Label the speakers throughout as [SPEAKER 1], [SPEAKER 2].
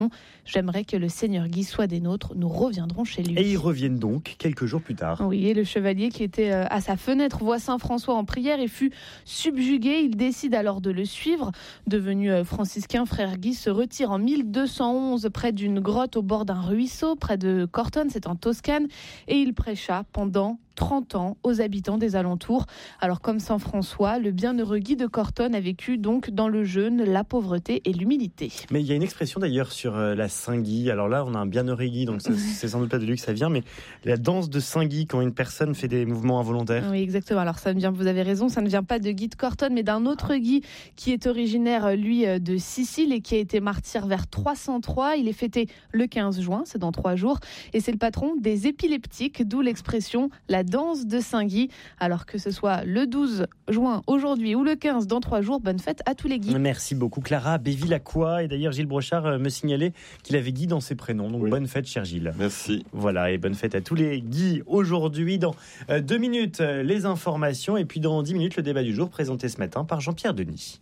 [SPEAKER 1] J'aimerais que le Seigneur Guy soit des nôtres. Nous reviendrons chez lui.
[SPEAKER 2] Et ils reviennent donc quelques jours plus tard.
[SPEAKER 1] Oui, et le chevalier qui était à sa fenêtre voit Saint François en prière et fut subjugué. Il décide alors de le suivre. Devenu franciscain, frère Guy se retire en 1211 près d'une grotte au bord d'un ruisseau, près de Cortone, c'est en Toscane, et il prêcha pendant 30 ans aux habitants des alentours. Alors comme Saint François, le bienheureux Guy de Cortone a vécu donc dans le jeûne, la pauvreté et l'humilité.
[SPEAKER 2] Mais il y a une expression d'ailleurs sur la Saint-Guy. Alors là, on a un bienheureux Guy, donc c'est sans doute pas de lui que ça vient, mais la danse de Saint-Guy quand une personne fait des mouvements involontaires.
[SPEAKER 1] Oui, exactement. Alors ça ne vient, vous avez raison, ça ne vient pas de Guy de Cortone, mais d'un autre Guy qui est originaire, lui, de Sicile et qui a été martyr vers 303. Il est fêté le 15 juin, c'est dans 3 jours, et c'est le patron des épileptiques, d'où l'expression la danse de Saint-Guy. Alors que ce soit le 12 juin aujourd'hui ou le 15 dans 3 jours, bonne fête à tous les Guy.
[SPEAKER 2] Merci beaucoup Clara Béville-Lacroix. Et d'ailleurs Gilles Brochard me signalait qu'il avait Guy dans ses prénoms. Donc bonne fête cher Gilles.
[SPEAKER 3] Merci.
[SPEAKER 2] Voilà, et bonne fête à tous les Guy aujourd'hui. Dans 2 minutes, les informations. Et puis dans 10 minutes, le débat du jour présenté ce matin par Jean-Pierre Denis.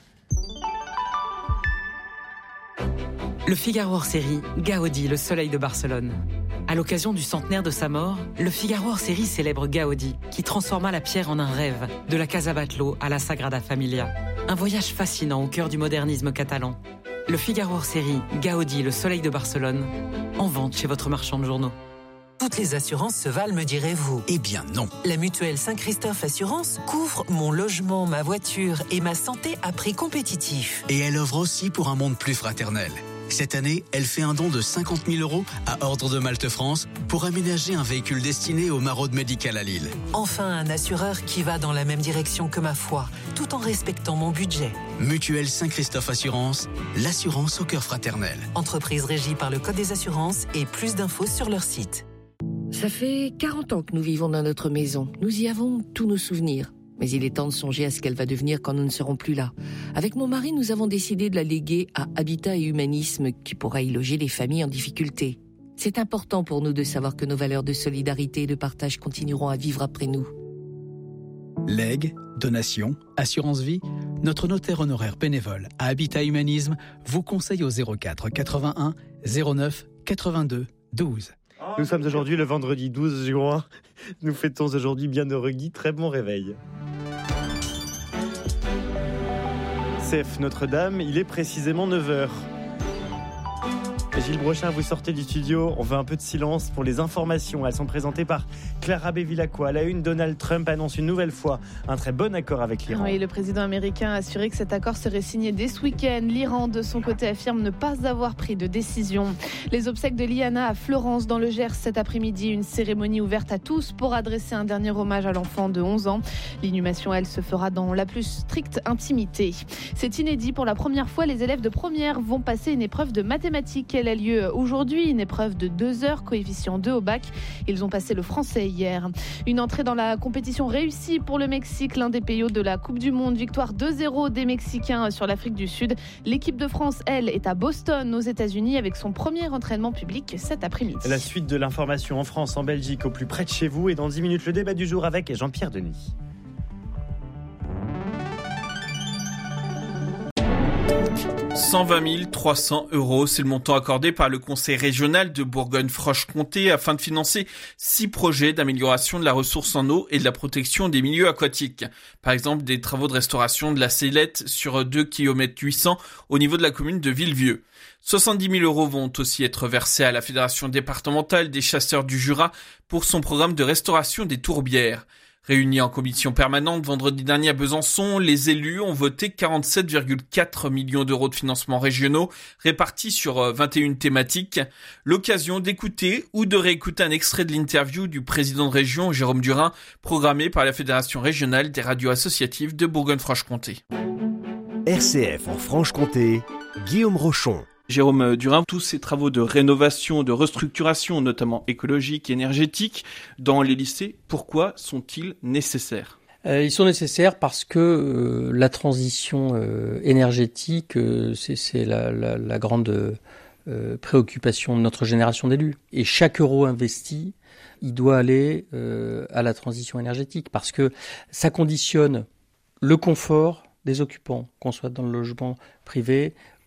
[SPEAKER 4] Le Figaro hors série, Gaudi, le soleil de Barcelone. À l'occasion du centenaire de sa mort, le Figaro hors série célèbre Gaudi, qui transforma la pierre en un rêve, de la Casa Batlló à la Sagrada Familia. Un voyage fascinant au cœur du modernisme catalan. Le Figaro hors série, Gaudi, le soleil de Barcelone, en vente chez votre marchand de journaux.
[SPEAKER 5] Toutes les assurances se valent, me direz-vous.
[SPEAKER 6] Eh bien non.
[SPEAKER 5] La mutuelle Saint-Christophe Assurance couvre mon logement, ma voiture et ma santé à prix compétitif.
[SPEAKER 6] Et elle œuvre aussi pour un monde plus fraternel. Cette année, elle fait un don de 50 000 € à Ordre de Malte France pour aménager un véhicule destiné au maraude médical à Lille.
[SPEAKER 5] Enfin, un assureur qui va dans la même direction que ma foi, tout en respectant mon budget.
[SPEAKER 6] Mutuelle Saint-Christophe Assurance, l'assurance au cœur fraternel.
[SPEAKER 5] Entreprise régie par le Code des assurances et plus d'infos sur leur site.
[SPEAKER 7] Ça fait 40 ans que nous vivons dans notre maison. Nous y avons tous nos souvenirs. Mais il est temps de songer à ce qu'elle va devenir quand nous ne serons plus là. Avec mon mari, nous avons décidé de la léguer à Habitat et Humanisme, qui pourra y loger les familles en difficulté. C'est important pour nous de savoir que nos valeurs de solidarité et de partage continueront à vivre après nous.
[SPEAKER 8] Legs, donations, assurance vie, notre notaire honoraire bénévole à Habitat Humanisme vous conseille au 04 81 09 82 12.
[SPEAKER 2] Nous sommes aujourd'hui le vendredi 12 juin. Nous fêtons aujourd'hui bienheureux Guy. Très bon réveil. CF Notre-Dame, il est précisément 9h. Gilles Brochard, vous sortez du studio. On veut un peu de silence pour les informations. Elles sont présentées par Clara Béville-Lacroix. À la une, Donald Trump annonce une nouvelle fois un très bon accord avec l'Iran.
[SPEAKER 1] Oui, le président américain a assuré que cet accord serait signé dès ce week-end. L'Iran, de son côté, affirme ne pas avoir pris de décision. Les obsèques de Liana à Florence, dans le Gers, cet après-midi. Une cérémonie ouverte à tous pour adresser un dernier hommage à l'enfant de 11 ans. L'inhumation, elle, se fera dans la plus stricte intimité. C'est inédit. Pour la première fois, les élèves de première vont passer une épreuve de mathématiques. Elle a lieu aujourd'hui, une épreuve de 2 heures, coefficient 2 au bac. Ils ont passé le français hier. Une entrée dans la compétition réussie pour le Mexique, l'un des pays hôtes de la Coupe du Monde. Victoire 2-0 des Mexicains sur l'Afrique du Sud. L'équipe de France, elle, est à Boston, aux États-Unis, avec son premier entraînement public cet après-midi.
[SPEAKER 2] La suite de l'information en France, en Belgique, au plus près de chez vous. Et dans 10 minutes, le débat du jour avec Jean-Pierre Denis.
[SPEAKER 9] 120 300 €, c'est le montant accordé par le Conseil régional de Bourgogne-Franche-Comté afin de financer 6 projets d'amélioration de la ressource en eau et de la protection des milieux aquatiques. Par exemple, des travaux de restauration de la Célette sur 2 km 800 au niveau de la commune de Villevieux. 70 000 € vont aussi être versés à la Fédération départementale des chasseurs du Jura pour son programme de restauration des tourbières. Réunis en commission permanente vendredi dernier à Besançon, les élus ont voté 47,4 millions d'euros de financements régionaux répartis sur 21 thématiques. L'occasion d'écouter ou de réécouter un extrait de l'interview du président de région, Jérôme Durin, programmé par la Fédération régionale des radios associatives de Bourgogne-Franche-Comté.
[SPEAKER 10] RCF en Franche-Comté, Guillaume Rochon.
[SPEAKER 9] Jérôme Durin, tous ces travaux de rénovation, de restructuration, notamment écologique et énergétique, dans les lycées, pourquoi sont-ils nécessaires ?
[SPEAKER 11] Ils sont nécessaires parce que la transition énergétique, c'est la grande préoccupation de notre génération d'élus. Et chaque euro investi, il doit aller à la transition énergétique parce que ça conditionne le confort des occupants, qu'on soit dans le logement privé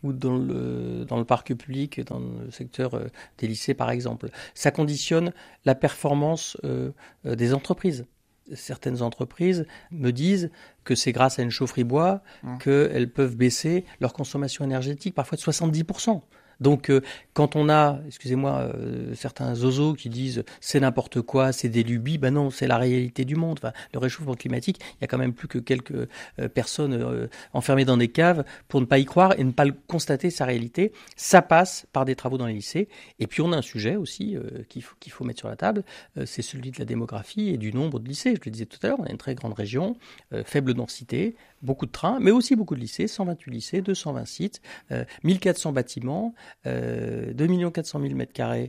[SPEAKER 11] ou dans le parc public, dans le secteur des lycées par exemple. Ça conditionne la performance des entreprises. Certaines entreprises me disent que c'est grâce à une chaufferie bois qu'elles peuvent baisser leur consommation énergétique parfois de 70%. Donc, quand on a, certains zozos qui disent c'est n'importe quoi, c'est des lubies, ben non, c'est la réalité du monde. Enfin, le réchauffement climatique, il y a quand même plus que quelques personnes enfermées dans des caves pour ne pas y croire et ne pas constater sa réalité. Ça passe par des travaux dans les lycées. Et puis, on a un sujet aussi qu'il faut mettre sur la table, c'est celui de la démographie et du nombre de lycées. Je le disais tout à l'heure, on a une très grande région, faible densité, beaucoup de trains, mais aussi beaucoup de lycées, 128 lycées, 220 sites, 1400 bâtiments, 2 400 000 m²,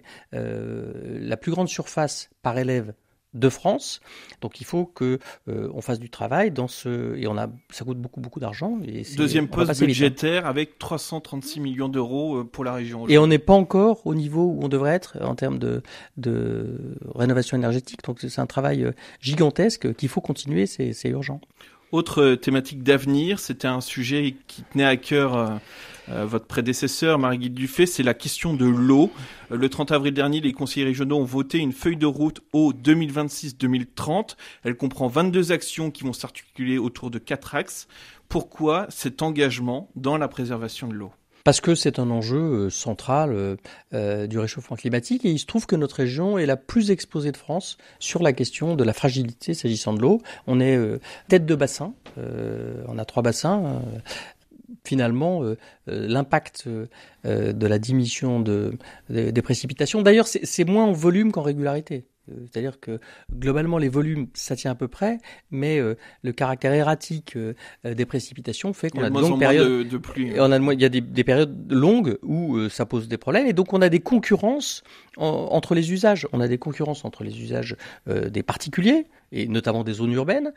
[SPEAKER 11] la plus grande surface par élève de France. Donc il faut que on fasse du travail dans ça coûte beaucoup d'argent. Et
[SPEAKER 9] deuxième poste budgétaire avec 336 millions d'euros pour la région.
[SPEAKER 11] Et on n'est pas encore au niveau où on devrait être en termes de rénovation énergétique. Donc c'est un travail gigantesque qu'il faut continuer, c'est urgent.
[SPEAKER 9] Autre thématique d'avenir, c'était un sujet qui tenait à cœur votre prédécesseur, Marie-Guilde Dufay, c'est la question de l'eau. Le 30 avril dernier, les conseillers régionaux ont voté une feuille de route eau 2026-2030. Elle comprend 22 actions qui vont s'articuler autour de 4 axes. Pourquoi cet engagement dans la préservation de l'eau ?
[SPEAKER 11] Parce que c'est un enjeu central du réchauffement climatique et il se trouve que notre région est la plus exposée de France sur la question de la fragilité s'agissant de l'eau. On est tête de bassin, on a 3 bassins. Finalement, l'impact de la diminution des précipitations, d'ailleurs c'est moins en volume qu'en régularité. C'est-à-dire que globalement les volumes ça tient à peu près, mais le caractère erratique des précipitations fait qu'on a de longues périodes
[SPEAKER 9] de pluie.
[SPEAKER 11] Il y a des périodes longues où ça pose des problèmes et donc on a des concurrences entre les usages. On a des concurrences entre les usages des particuliers et notamment des zones urbaines,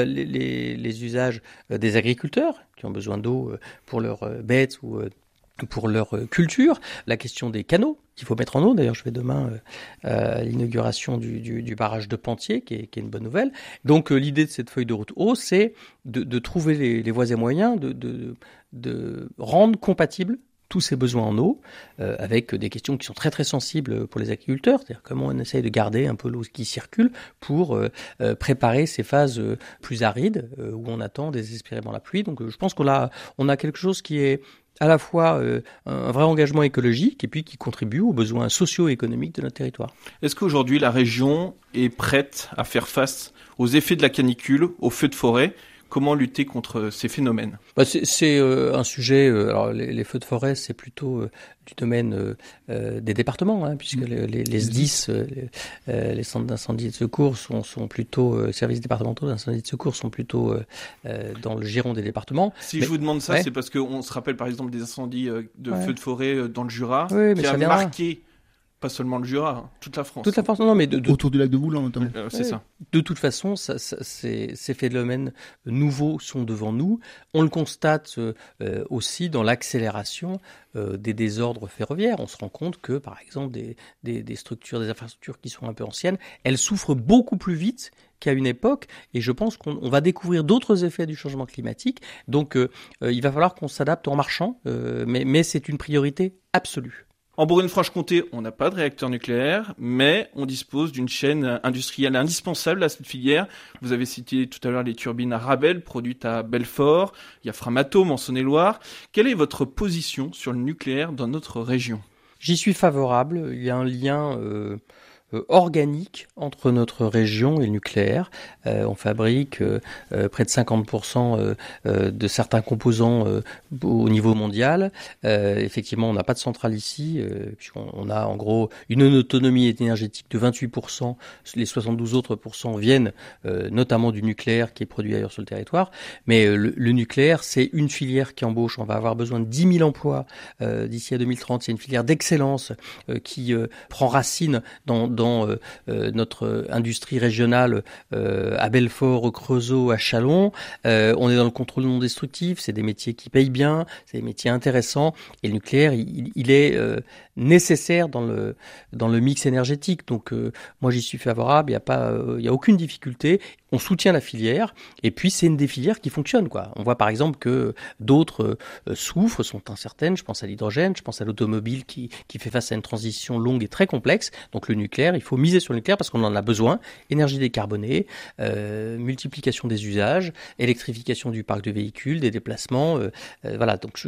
[SPEAKER 11] les usages des agriculteurs qui ont besoin d'eau pour leurs bêtes ou pour leur culture, la question des canaux qu'il faut mettre en eau. D'ailleurs, je vais demain à l'inauguration du barrage de Pentier, qui est une bonne nouvelle. Donc, l'idée de cette feuille de route eau, c'est de trouver les voies et moyens de rendre compatibles tous ces besoins en eau, avec des questions qui sont très très sensibles pour les agriculteurs, c'est-à-dire comment on essaye de garder un peu l'eau qui circule pour préparer ces phases plus arides, où on attend désespérément la pluie. Donc je pense qu'on a quelque chose qui est à la fois un vrai engagement écologique et puis qui contribue aux besoins socio-économiques de notre territoire.
[SPEAKER 9] Est-ce qu'aujourd'hui la région est prête à faire face aux effets de la canicule, aux feux de forêt ? Comment lutter contre ces phénomènes ?
[SPEAKER 11] C'est un sujet. Alors les feux de forêt, c'est plutôt du domaine des départements, puisque les SDIS, les centres d'incendie et de secours, sont plutôt services départementaux d'incendie et de secours sont plutôt dans le giron des départements.
[SPEAKER 9] Je vous demande ça, c'est parce qu'on se rappelle par exemple des incendies de feux de forêt dans le Jura, qui a marqué. Pas seulement le Jura, toute la France.
[SPEAKER 11] Toute la France, non, mais
[SPEAKER 3] autour du lac de Boulan notamment.
[SPEAKER 9] C'est ça.
[SPEAKER 11] De toute façon, ces phénomènes nouveaux sont devant nous. On le constate aussi dans l'accélération des désordres ferroviaires. On se rend compte que, par exemple, des structures, des infrastructures qui sont un peu anciennes, elles souffrent beaucoup plus vite qu'à une époque, et je pense qu'on va découvrir d'autres effets du changement climatique. Donc, il va falloir qu'on s'adapte en marchant, mais c'est une priorité absolue.
[SPEAKER 9] En Bourgogne-Franche-Comté, on n'a pas de réacteur nucléaire, mais on dispose d'une chaîne industrielle indispensable à cette filière. Vous avez cité tout à l'heure les turbines Arabelle, produites à Belfort. Il y a Framatome en Saône-et-Loire. Quelle est votre position sur le nucléaire dans notre région ?
[SPEAKER 11] J'y suis favorable. Il y a un lien organique entre notre région et le nucléaire. On fabrique près de 50% de certains composants au niveau mondial. Effectivement, on n'a pas de centrale ici, puisqu'on a en gros une autonomie énergétique de 28%. Les 72 autres pourcents viennent notamment du nucléaire qui est produit ailleurs sur le territoire. Mais le nucléaire, c'est une filière qui embauche. On va avoir besoin de 10 000 emplois d'ici à 2030. C'est une filière d'excellence qui prend racine dans notre industrie régionale à Belfort, au Creusot, à Châlons. On est dans le contrôle non destructif, c'est des métiers qui payent bien, c'est des métiers intéressants. Et le nucléaire, il est nécessaire dans le mix énergétique. Donc moi j'y suis favorable, il y a aucune difficulté. on soutient la filière, et puis c'est une des filières qui fonctionne, quoi. On voit par exemple que d'autres souffrent, sont incertaines, je pense à l'hydrogène, je pense à l'automobile qui fait face à une transition longue et très complexe. Donc le nucléaire, il faut miser sur le nucléaire parce qu'on en a besoin. Énergie décarbonée, multiplication des usages, électrification du parc de véhicules, des déplacements, voilà, donc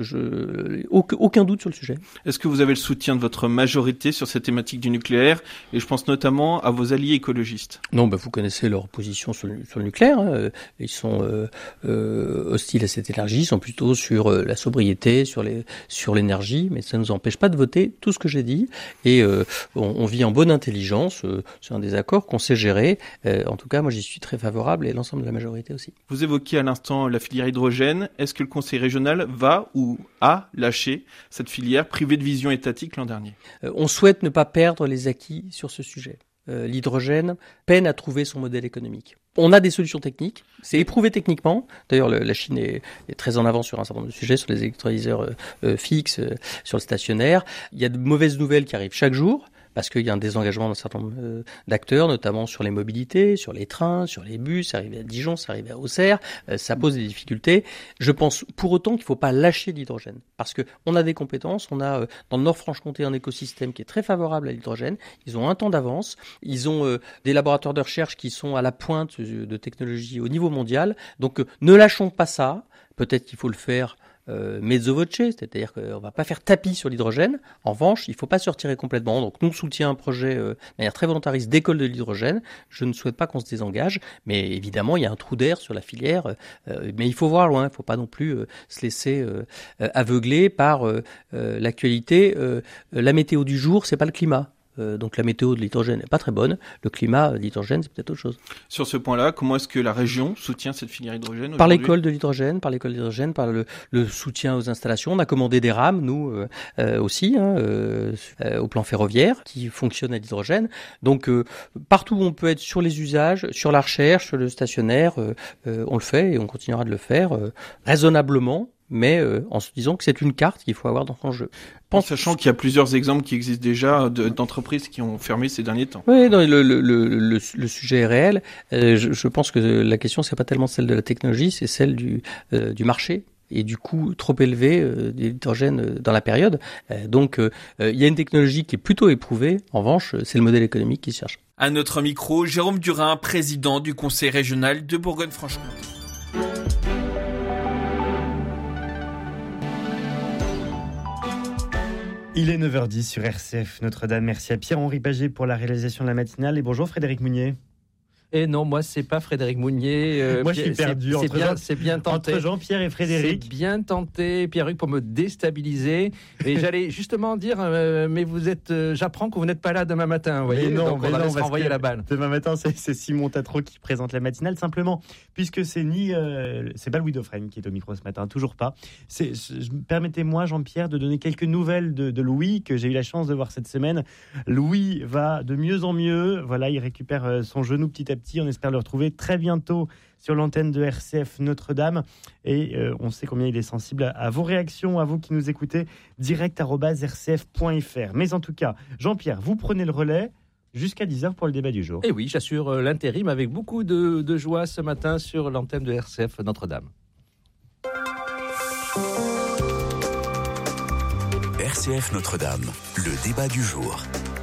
[SPEAKER 11] aucun doute sur le sujet.
[SPEAKER 9] Est-ce que vous avez le soutien de votre majorité sur cette thématique du nucléaire ? Et je pense notamment à vos alliés écologistes.
[SPEAKER 11] Non, vous connaissez leur position sur le nucléaire. Hein. Ils sont hostiles à cette énergie, ils sont plutôt sur la sobriété, sur l'énergie, mais ça ne nous empêche pas de voter tout ce que j'ai dit. Et on vit en bonne intelligence. C'est un des accords qu'on sait gérer. En tout cas, moi, j'y suis très favorable et l'ensemble de la majorité aussi.
[SPEAKER 9] Vous évoquiez à l'instant la filière hydrogène. Est-ce que le Conseil régional va ou a lâché cette filière privée de vision étatique l'an dernier ?
[SPEAKER 11] On souhaite ne pas perdre les acquis sur ce sujet. L'hydrogène peine à trouver son modèle économique. On a des solutions techniques, c'est éprouvé techniquement. D'ailleurs, la Chine est très en avance sur un certain nombre de sujets, sur les électrolyseurs fixes, sur le stationnaire. Il y a de mauvaises nouvelles qui arrivent chaque jour, parce qu'il y a un désengagement d'un certain nombre d'acteurs, notamment sur les mobilités, sur les trains, sur les bus. C'est arrivé à Dijon, c'est arrivé à Auxerre, ça pose des difficultés. Je pense pour autant qu'il ne faut pas lâcher l'hydrogène, parce qu'on a des compétences, on a dans le Nord-Franche-Comté un écosystème qui est très favorable à l'hydrogène, ils ont un temps d'avance, ils ont des laboratoires de recherche qui sont à la pointe de technologie au niveau mondial, donc ne lâchons pas ça, peut-être qu'il faut le faire mezzo voce, c'est-à-dire qu'on ne va pas faire tapis sur l'hydrogène. En revanche, il ne faut pas se retirer complètement. Donc nous, on soutient un projet de manière très volontariste d'école de l'hydrogène. Je ne souhaite pas qu'on se désengage, mais évidemment, il y a un trou d'air sur la filière. Mais il faut voir loin, il ne faut pas non plus se laisser aveugler par l'actualité. La météo du jour, c'est pas le climat. Donc la météo de l'hydrogène n'est pas très bonne. Le climat de l'hydrogène, c'est peut-être autre chose.
[SPEAKER 9] Sur ce point-là, comment est-ce que la région soutient cette filière hydrogène
[SPEAKER 11] Par l'école de l'hydrogène, par le soutien aux installations. On a commandé des rames, nous aussi, au plan ferroviaire, qui fonctionnent à l'hydrogène. Donc partout où on peut être sur les usages, sur la recherche, sur le stationnaire, on le fait et on continuera de le faire raisonnablement, mais en se disant que c'est une carte qu'il faut avoir dans son jeu.
[SPEAKER 9] Sachant qu'il y a plusieurs exemples qui existent déjà d'entreprises qui ont fermé ces derniers temps.
[SPEAKER 11] Oui, non, le sujet est réel. Je pense que la question, c'est pas tellement celle de la technologie, c'est celle du marché et du coût trop élevé de l'hydrogène dans la période. Donc, il y a une technologie qui est plutôt éprouvée. En revanche, c'est le modèle économique qui se cherche.
[SPEAKER 9] À notre micro, Jérôme Durin, président du Conseil régional de Bourgogne-Franche-Comté.
[SPEAKER 2] Il est 9h10 sur RCF Notre-Dame. Merci à Pierre-Henri Paget pour la réalisation de la matinale. Et bonjour Frédéric Mounier.
[SPEAKER 3] Et non, moi, c'est pas Frédéric Mounier.
[SPEAKER 2] Moi, je suis perdu
[SPEAKER 3] c'est bien tenté.
[SPEAKER 2] Entre Jean-Pierre et Frédéric.
[SPEAKER 3] C'est bien tenté, Pierre-Hugues, pour me déstabiliser. Et j'allais justement dire, mais vous êtes, j'apprends que vous n'êtes pas là demain matin. Vous voyez, donc on va se renvoyer la balle.
[SPEAKER 2] Demain matin, c'est Simon Tatro qui présente la matinale. Simplement, puisque c'est pas Louis Dauphren qui est au micro ce matin, toujours pas. Permettez-moi, Jean-Pierre, de donner quelques nouvelles de Louis, que j'ai eu la chance de voir cette semaine. Louis va de mieux en mieux. Voilà, il récupère son genou petit à petit. On espère le retrouver très bientôt sur l'antenne de RCF Notre-Dame. Et on sait combien il est sensible à vos réactions, à vous qui nous écoutez, direct@rcf.fr. Mais en tout cas, Jean-Pierre, vous prenez le relais jusqu'à 10h pour le débat du jour.
[SPEAKER 3] Et oui, j'assure l'intérim avec beaucoup de joie ce matin sur l'antenne de RCF Notre-Dame.
[SPEAKER 12] RCF Notre-Dame, le débat du jour.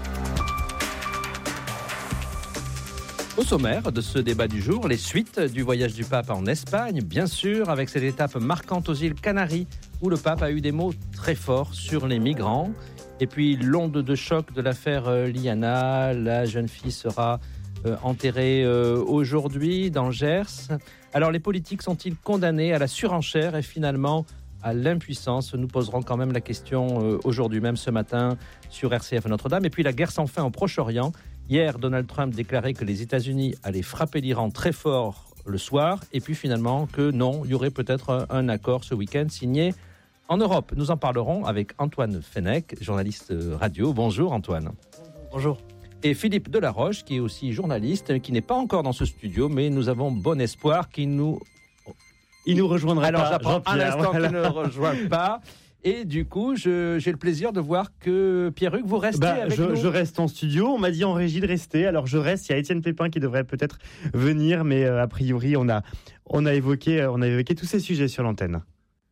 [SPEAKER 3] Au sommaire de ce débat du jour, les suites du voyage du pape en Espagne, bien sûr, avec cette étape marquante aux îles Canaries, où le pape a eu des mots très forts sur les migrants. Et puis l'onde de choc de l'affaire Liana, la jeune fille sera enterrée aujourd'hui dans le Gers. Alors les politiques sont-ils condamnés à la surenchère et finalement à l'impuissance? Nous poserons quand même la question aujourd'hui même ce matin sur RCF Notre-Dame. Et puis la guerre sans fin au Proche-Orient. Hier, Donald Trump déclarait que les États-Unis allaient frapper l'Iran très fort le soir. Et puis finalement que non, il y aurait peut-être un accord ce week-end signé en Europe. Nous en parlerons avec Antoine Fenech, journaliste radio. Bonjour Antoine.
[SPEAKER 13] Bonjour.
[SPEAKER 3] Et Philippe Delaroche, qui est aussi journaliste, qui n'est pas encore dans ce studio, mais nous avons bon espoir qu'il nous...
[SPEAKER 2] Il nous rejoindra
[SPEAKER 3] Alors,
[SPEAKER 2] pas.
[SPEAKER 3] j'apprends un instant qu'il ne rejoint pas. Et du coup, j'ai le plaisir de voir que Pierruc, vous restez avec nous.
[SPEAKER 2] Je reste en studio. On m'a dit en régie de rester. Alors je reste. Il y a Étienne Pépin qui devrait peut-être venir, mais a priori, on a évoqué tous ces sujets sur l'antenne.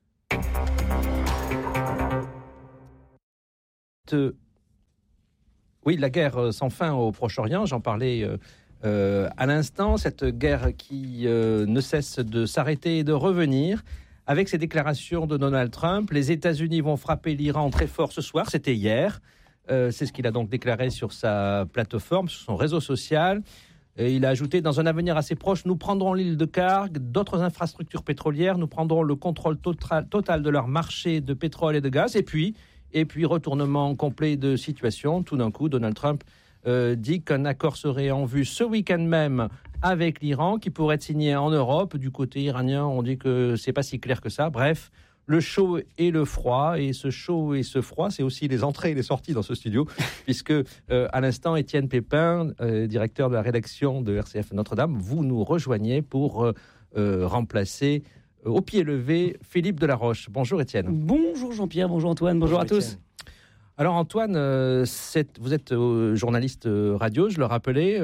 [SPEAKER 3] Oui, la guerre sans fin au Proche-Orient. J'en parlais à l'instant. Cette guerre qui ne cesse de s'arrêter et de revenir. Avec ces déclarations de Donald Trump, les États-Unis vont frapper l'Iran très fort ce soir. C'était hier. C'est ce qu'il a donc déclaré sur sa plateforme, sur son réseau social. Et il a ajouté, dans un avenir assez proche, nous prendrons l'île de Karg, d'autres infrastructures pétrolières, nous prendrons le contrôle total de leur marché de pétrole et de gaz. Et puis retournement complet de situation. Tout d'un coup, Donald Trump dit qu'un accord serait en vue ce week-end même avec l'Iran, qui pourrait être signé en Europe. Du côté iranien, on dit que c'est pas si clair que ça. Bref, le chaud et le froid. Et ce chaud et ce froid, c'est aussi les entrées et les sorties dans ce studio, puisque à l'instant, Étienne Pépin, directeur de la rédaction de RCF Notre-Dame, vous nous rejoignez pour remplacer au pied levé Philippe Delaroche. Bonjour Étienne.
[SPEAKER 13] Bonjour Jean-Pierre, bonjour Antoine, bonjour à tous.
[SPEAKER 3] Alors Antoine, vous êtes journaliste radio, je le rappelais.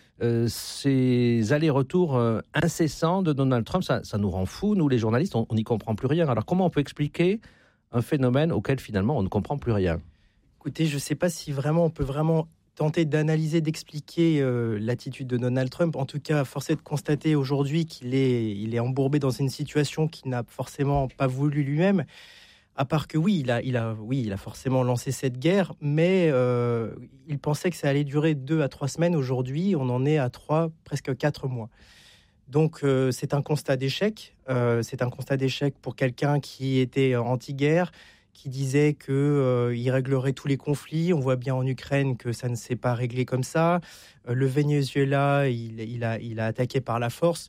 [SPEAKER 3] Ces allers-retours incessants de Donald Trump, ça nous rend fous, nous les journalistes, on n'y comprend plus rien. Alors comment on peut expliquer un phénomène auquel finalement on ne comprend plus rien ?
[SPEAKER 14] Écoutez, je ne sais pas si vraiment on peut vraiment tenter d'analyser, d'expliquer l'attitude de Donald Trump. En tout cas, force est de constater aujourd'hui qu'il est embourbé dans une situation qu'il n'a forcément pas voulu lui-même. À part que oui, il a forcément lancé cette guerre, mais il pensait que ça allait durer 2 à 3 semaines. Aujourd'hui, on en est à 3, presque 4 mois. Donc c'est un constat d'échec. C'est un constat d'échec pour quelqu'un qui était anti-guerre, qui disait qu'il réglerait tous les conflits. On voit bien en Ukraine que ça ne s'est pas réglé comme ça. Le Venezuela, il a attaqué par la force.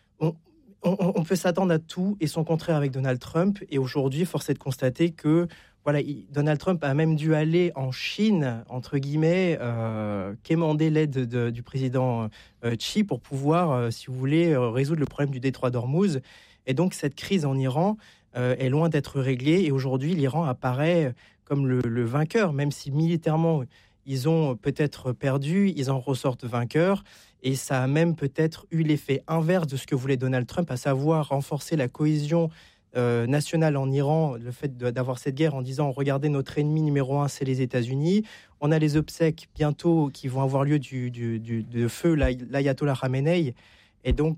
[SPEAKER 14] On peut s'attendre à tout et son contraire avec Donald Trump. Et aujourd'hui, force est de constater que Donald Trump a même dû aller en Chine, entre guillemets, quémander l'aide du président Xi pour pouvoir, si vous voulez, résoudre le problème du détroit d'Ormuz. Et donc, cette crise en Iran est loin d'être réglée. Et aujourd'hui, l'Iran apparaît comme le vainqueur, même si militairement, ils ont peut-être perdu, ils en ressortent vainqueurs. Et ça a même peut-être eu l'effet inverse de ce que voulait Donald Trump, à savoir renforcer la cohésion nationale en Iran, le fait d'avoir cette guerre en disant « Regardez, notre ennemi numéro 1, c'est les États-Unis ». On a les obsèques bientôt qui vont avoir lieu de feu l'ayatollah Khamenei. Et donc,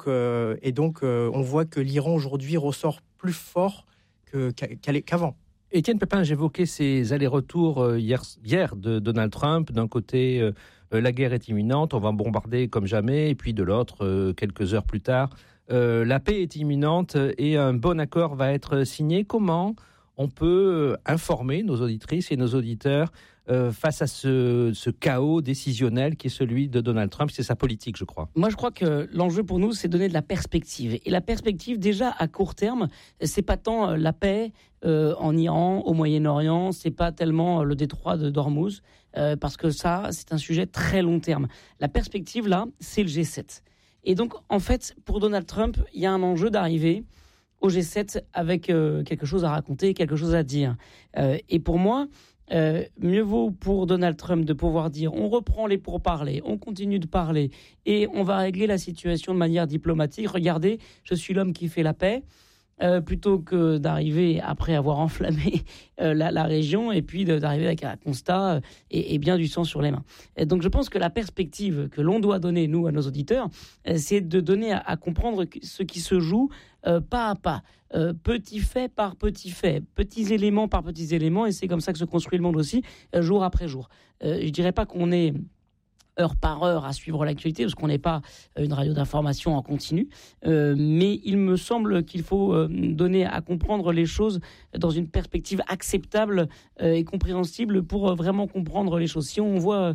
[SPEAKER 14] on voit que l'Iran aujourd'hui ressort plus fort qu'avant.
[SPEAKER 3] Étienne Pépin, j'évoquais ces allers-retours hier de Donald Trump. D'un côté, la guerre est imminente, on va bombarder comme jamais. Et puis de l'autre, quelques heures plus tard, la paix est imminente et un bon accord va être signé. Comment on peut informer nos auditrices et nos auditeurs face à ce chaos décisionnel qui est celui de Donald Trump? C'est sa politique, je crois.
[SPEAKER 13] Moi, je crois que l'enjeu pour nous, c'est donner de la perspective. Et la perspective, déjà, à court terme, c'est pas tant la paix en Iran, au Moyen-Orient, c'est pas tellement le détroit d'Ormuz, parce que ça, c'est un sujet très long terme. La perspective, là, c'est le G7. Et donc, en fait, pour Donald Trump, il y a un enjeu d'arriver au G7 avec quelque chose à raconter, quelque chose à dire. Et pour moi, mieux vaut pour Donald Trump de pouvoir dire on reprend les pourparlers, on continue de parler et on va régler la situation de manière diplomatique. Regardez, je suis l'homme qui fait la paix. Plutôt que d'arriver après avoir enflammé la région et puis d'arriver avec un constat et bien du sang sur les mains. Et donc je pense que la perspective que l'on doit donner, nous, à nos auditeurs, c'est de donner à comprendre ce qui se joue pas à pas, petit fait par petit fait, petits éléments par petits éléments, et c'est comme ça que se construit le monde aussi, jour après jour. Je dirais pas qu'on est heure par heure à suivre l'actualité, parce qu'on n'est pas une radio d'information en continu, mais il me semble qu'il faut donner à comprendre les choses dans une perspective acceptable et compréhensible pour vraiment comprendre les choses. Si on voit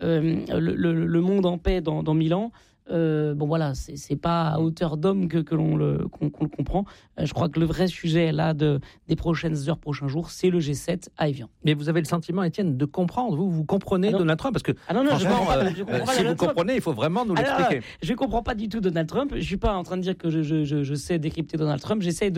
[SPEAKER 13] le monde en paix dans 1000 ans, bon voilà, c'est pas à hauteur d'homme qu'on le comprend. Je crois que le vrai sujet là des prochaines heures, prochains jours, c'est le G7 à Évian.
[SPEAKER 3] Mais vous avez le sentiment, Étienne, de comprendre. Vous comprenez Donald Trump, parce que franchement, si vous comprenez, il faut vraiment nous l'expliquer.
[SPEAKER 13] Je comprends pas du tout Donald Trump. Je suis pas en train de dire que je sais décrypter Donald Trump. J'essaie de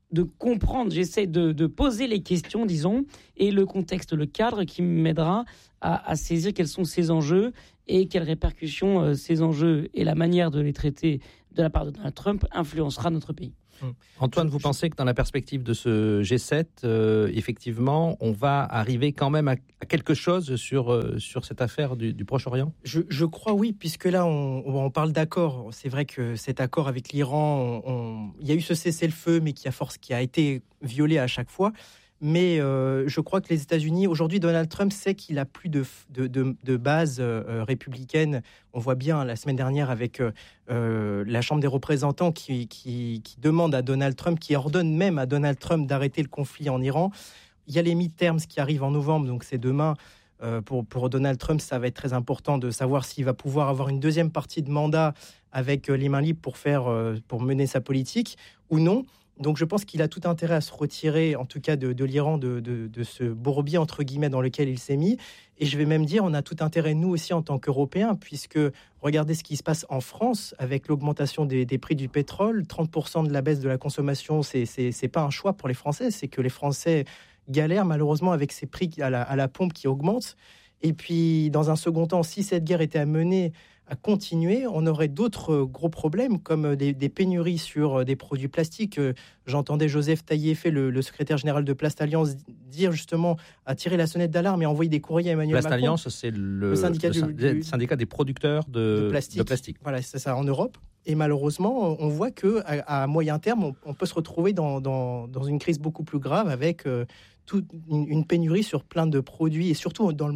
[SPEAKER 13] de comprendre, j'essaie de poser les questions, disons, et le contexte, le cadre qui m'aidera à saisir quels sont ces enjeux et quelles répercussions ces enjeux et la manière de les traiter de la part de Donald Trump influencera notre pays.
[SPEAKER 3] Antoine, vous pensez que dans la perspective de ce G7, effectivement, on va arriver quand même à quelque chose sur cette affaire du Proche-Orient ?
[SPEAKER 14] Je crois oui, puisque là, on parle d'accord. C'est vrai que cet accord avec l'Iran, il y a eu ce cessez-le-feu, mais qui a été violé à chaque fois. Mais je crois que les États-Unis, aujourd'hui, Donald Trump sait qu'il a plus de base républicaine. On voit bien la semaine dernière avec la Chambre des représentants qui demande à Donald Trump, qui ordonne même à Donald Trump d'arrêter le conflit en Iran. Il y a les midterms qui arrivent en novembre, donc c'est demain. Pour Donald Trump, ça va être très important de savoir s'il va pouvoir avoir une deuxième partie de mandat avec les mains libres pour mener sa politique ou non. Donc je pense qu'il a tout intérêt à se retirer, en tout cas de l'Iran, de ce bourbier, entre guillemets, dans lequel il s'est mis. Et je vais même dire, on a tout intérêt, nous aussi, en tant qu'Européens, puisque regardez ce qui se passe en France avec l'augmentation des prix du pétrole. 30% de la baisse de la consommation, c'est pas un choix pour les Français, c'est que les Français galèrent malheureusement avec ces prix à la pompe qui augmentent. Et puis, dans un second temps, si cette guerre était à continuer, on aurait d'autres gros problèmes comme des pénuries sur des produits plastiques. J'entendais Joseph Taillefer, le secrétaire général de Plast Alliance, dire justement à tirer la sonnette d'alarme et envoyer des courriers à Emmanuel Macron.
[SPEAKER 3] Plast Alliance, c'est le syndicat des producteurs de plastique.
[SPEAKER 14] Voilà, c'est ça, en Europe. Et malheureusement, on voit qu'à moyen terme, on peut se retrouver dans une crise beaucoup plus grave avec toute une pénurie sur plein de produits et surtout dans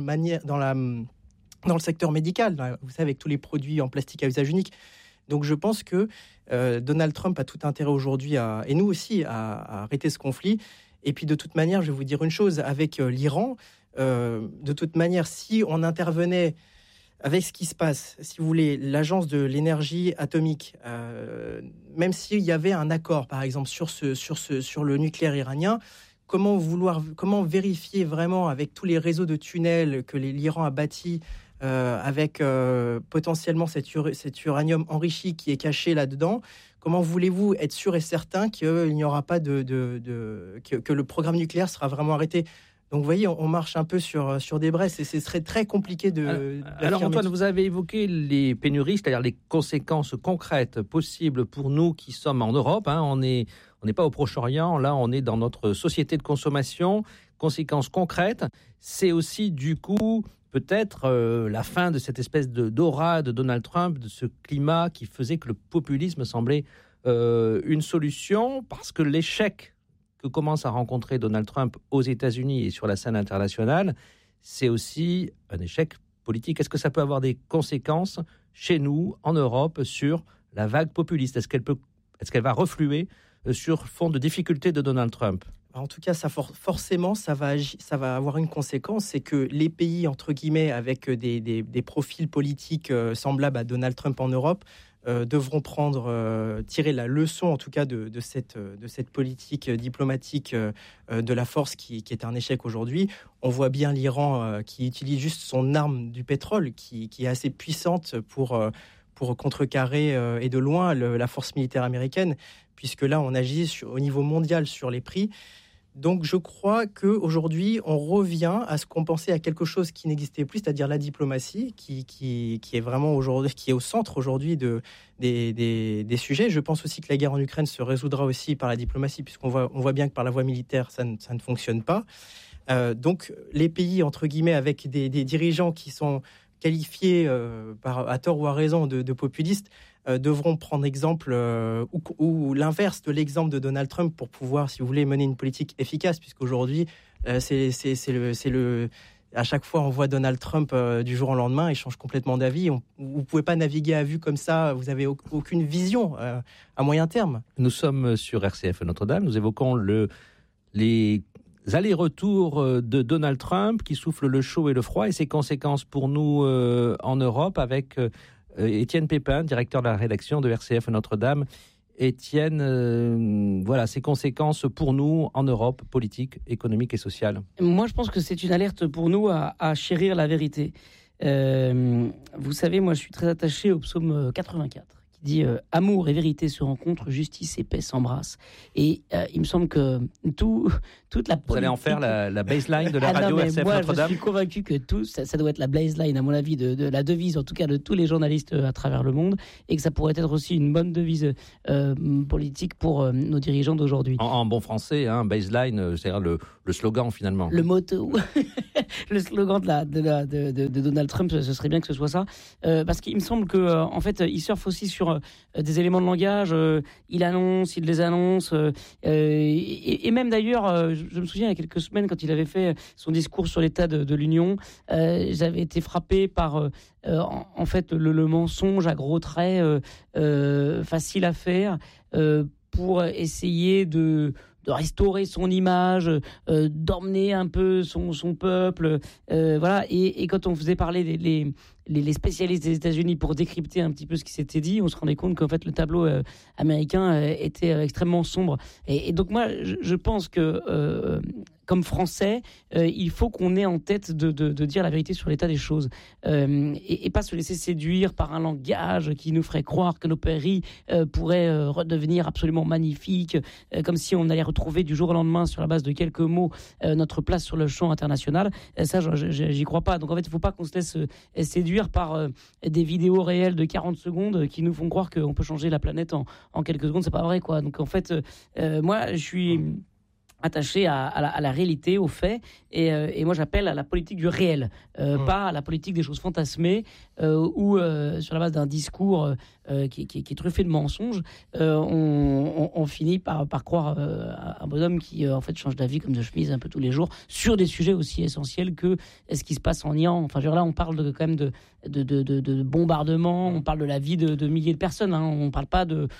[SPEAKER 14] le secteur médical, vous savez, avec tous les produits en plastique à usage unique. Donc je pense que Donald Trump a tout intérêt aujourd'hui, et nous aussi, à arrêter ce conflit. Et puis de toute manière, je vais vous dire une chose, avec l'Iran, de toute manière, si on intervenait avec ce qui se passe, si vous voulez, l'agence de l'énergie atomique, même s'il y avait un accord, par exemple, sur le nucléaire iranien, comment vérifier vraiment avec tous les réseaux de tunnels que l'Iran a bâtis, avec potentiellement cet uranium enrichi qui est caché là-dedans, comment voulez-vous être sûr et certain qu'il n'y aura pas que le programme nucléaire sera vraiment arrêté ? Donc vous voyez, on marche un peu sur des braises et ce serait très compliqué
[SPEAKER 3] Alors Antoine, vous avez évoqué les pénuries, c'est-à-dire les conséquences concrètes possibles pour nous qui sommes en Europe. On n'est pas au Proche-Orient, là on est dans notre société de consommation. Conséquences concrètes, c'est aussi du coup peut-être la fin de cette espèce d'aura de Donald Trump, de ce climat qui faisait que le populisme semblait une solution, parce que l'échec que commence à rencontrer Donald Trump aux États-Unis et sur la scène internationale, c'est aussi un échec politique. Est-ce que ça peut avoir des conséquences chez nous, en Europe, sur la vague populiste ? Est-ce qu'elle va refluer sur fond de difficultés de Donald Trump ?
[SPEAKER 14] En tout cas, forcément, ça va avoir une conséquence, c'est que les pays, entre guillemets, avec des profils politiques semblables à Donald Trump en Europe, devront tirer la leçon, en tout cas, de cette politique diplomatique de la force qui est un échec aujourd'hui. On voit bien l'Iran qui utilise juste son arme du pétrole, qui est assez puissante pour contrecarrer et de loin la force militaire américaine, puisque là, on agit au niveau mondial sur les prix. Donc je crois qu'aujourd'hui, on revient à ce qu'on pensait à quelque chose qui n'existait plus, c'est-à-dire la diplomatie, qui est vraiment aujourd'hui, qui est au centre aujourd'hui des sujets. Je pense aussi que la guerre en Ukraine se résoudra aussi par la diplomatie, puisqu'on voit bien que par la voie militaire, ça ne fonctionne pas. Donc les pays, entre guillemets, avec des dirigeants qui sont qualifiés à tort ou à raison de populistes, devront prendre exemple ou l'inverse de l'exemple de Donald Trump pour pouvoir, si vous voulez, mener une politique efficace, puisqu'aujourd'hui, à chaque fois, on voit Donald Trump du jour au lendemain, il change complètement d'avis. Vous ne pouvez pas naviguer à vue comme ça, vous n'avez aucune vision à moyen terme.
[SPEAKER 3] Nous sommes sur RCF Notre-Dame, nous évoquons les allers-retours de Donald Trump qui souffle le chaud et le froid et ses conséquences pour nous en Europe avec Étienne Pépin, directeur de la rédaction de RCF Notre-Dame. Étienne, voilà, ses conséquences pour nous en Europe, politique, économique et sociale.
[SPEAKER 13] Moi, je pense que c'est une alerte pour nous à chérir la vérité. Vous savez, moi, je suis très attaché au psaume 84, qui dit amour et vérité se rencontrent, justice et paix s'embrassent. Et il me semble que toute la politique...
[SPEAKER 3] Vous allez en faire la baseline de la radio RCF Notre-Dame.
[SPEAKER 13] Je suis convaincu que ça doit être la baseline, à mon avis, de la devise, en tout cas de tous les journalistes à travers le monde, et que ça pourrait être aussi une bonne devise politique pour nos dirigeants d'aujourd'hui.
[SPEAKER 3] En bon français, baseline, c'est-à-dire le slogan finalement.
[SPEAKER 13] Le motto, le slogan de Donald Trump, ce serait bien que ce soit ça, parce qu'il me semble que en fait, il surfe aussi sur des éléments de langage. Il les annonce, et même d'ailleurs, je me souviens il y a quelques semaines quand il avait fait son discours sur l'état de l'Union, j'avais été frappé par en fait le mensonge à gros traits, facile à faire, pour essayer de restaurer son image, d'emmener un peu son peuple, voilà. Et quand on faisait parler les spécialistes des États-Unis pour décrypter un petit peu ce qui s'était dit, on se rendait compte qu'en fait le tableau américain était extrêmement sombre. Et donc moi, je pense que comme Français, il faut qu'on ait en tête de dire la vérité sur l'état des choses, et pas se laisser séduire par un langage qui nous ferait croire que nos pays pourraient redevenir absolument magnifiques, comme si on allait retrouver du jour au lendemain, sur la base de quelques mots, notre place sur le champ international. Ça, j'y crois pas. Donc en fait, il ne faut pas qu'on se laisse séduire par des vidéos réelles de 40 secondes qui nous font croire qu'on peut changer la planète en quelques secondes. C'est pas vrai, quoi. Donc en fait, moi, je suis attaché à la réalité, aux faits, et moi j'appelle à la politique du réel, pas à la politique des choses fantasmées, où sur la base d'un discours qui est truffé de mensonges, on finit par croire un bonhomme qui en fait change d'avis comme de chemise un peu tous les jours sur des sujets aussi essentiels que ce qui se passe en Iran. Enfin, là on parle quand même de bombardements, on parle de la vie de milliers de personnes, on parle pas de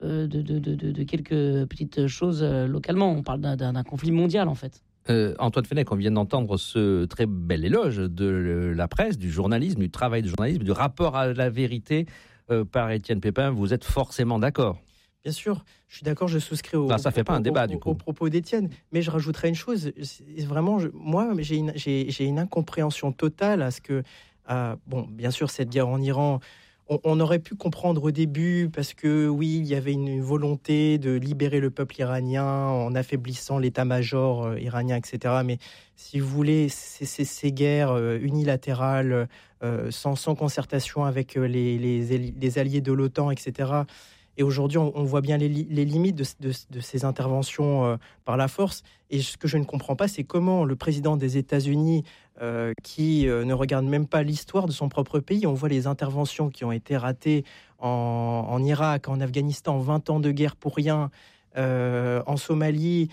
[SPEAKER 13] quelques petites choses localement. On parle d'un conflit mondial, en fait.
[SPEAKER 3] Antoine Fenech, on vient d'entendre ce très bel éloge de la presse, du journalisme, du travail de journalisme, du rapport à la vérité par Étienne Pépin. Vous êtes forcément d'accord?
[SPEAKER 14] Bien sûr, je suis d'accord, je souscris
[SPEAKER 3] ça fait pas un débat, du coup.
[SPEAKER 14] Au propos d'Étienne. Mais je rajouterais une chose. Vraiment, moi, j'ai une incompréhension totale à ce que... bon, bien sûr, cette guerre en Iran... On aurait pu comprendre au début parce que oui, il y avait une volonté de libérer le peuple iranien en affaiblissant l'état-major iranien, etc. Mais si vous voulez, ces guerres unilatérales, sans concertation avec les alliés de l'OTAN, etc. Et aujourd'hui, on voit bien les limites de ces interventions par la force. Et ce que je ne comprends pas, c'est comment le président des États-Unis, qui ne regarde même pas l'histoire de son propre pays, on voit les interventions qui ont été ratées en Irak, en Afghanistan, 20 ans de guerre pour rien, en Somalie,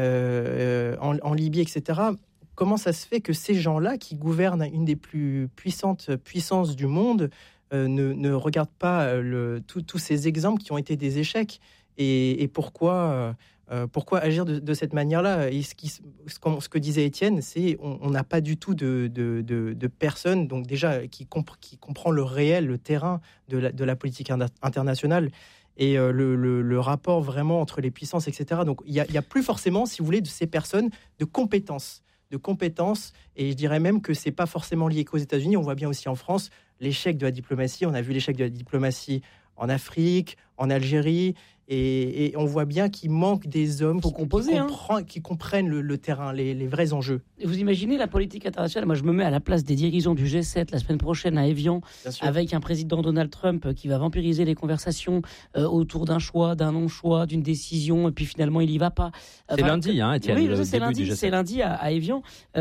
[SPEAKER 14] en Libye, etc. Comment ça se fait que ces gens-là, qui gouvernent une des plus puissantes puissances du monde, ne regardent pas tous ces exemples qui ont été des échecs, et pourquoi agir de cette manière-là? Et ce que disait Étienne, c'est on n'a pas du tout de personne, donc déjà qui comprend le réel, le terrain de la politique internationale, et le rapport vraiment entre les puissances, etc. Donc il y a plus forcément, si vous voulez, de ces personnes de compétences, et je dirais même que c'est pas forcément lié qu'aux États-Unis. On voit bien aussi en France l'échec de la diplomatie. On a vu l'échec de la diplomatie en Afrique, en Algérie, et on voit bien qu'il manque des hommes qui comprennent le terrain, les vrais enjeux.
[SPEAKER 13] Et vous imaginez la politique internationale? Moi, je me mets à la place des dirigeants du G7 la semaine prochaine à Évian, avec un président Donald Trump qui va vampiriser les conversations autour d'un choix, d'un non-choix, d'une décision, et puis finalement il y va pas.
[SPEAKER 3] C'est lundi, Étienne.
[SPEAKER 13] Oui, c'est lundi à Évian.